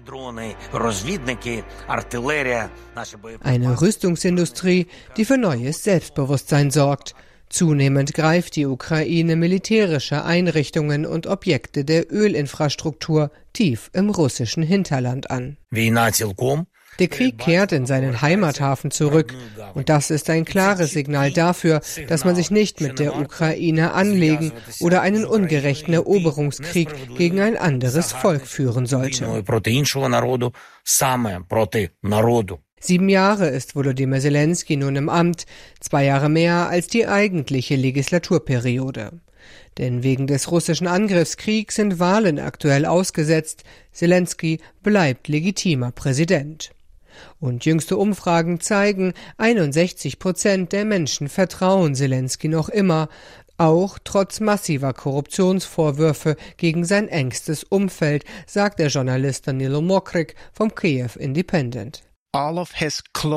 Eine Rüstungsindustrie, die für neues Selbstbewusstsein sorgt. Zunehmend greift die Ukraine militärische Einrichtungen und Objekte der Ölinfrastruktur tief im russischen Hinterland an. Der Krieg kehrt in seinen Heimathafen zurück und das ist ein klares Signal dafür, dass man sich nicht mit der Ukraine anlegen oder einen ungerechten Eroberungskrieg gegen ein anderes Volk führen sollte. Sieben Jahre ist Volodymyr Zelensky nun im Amt, zwei Jahre mehr als die eigentliche Legislaturperiode. Denn wegen des russischen Angriffskriegs sind Wahlen aktuell ausgesetzt. Zelensky bleibt legitimer Präsident. Und jüngste Umfragen zeigen, einundsechzig Prozent der Menschen vertrauen Zelensky noch immer, auch trotz massiver Korruptionsvorwürfe gegen sein engstes Umfeld, sagt der Journalist Danilo Mokryk vom Kiev Independent. All of his close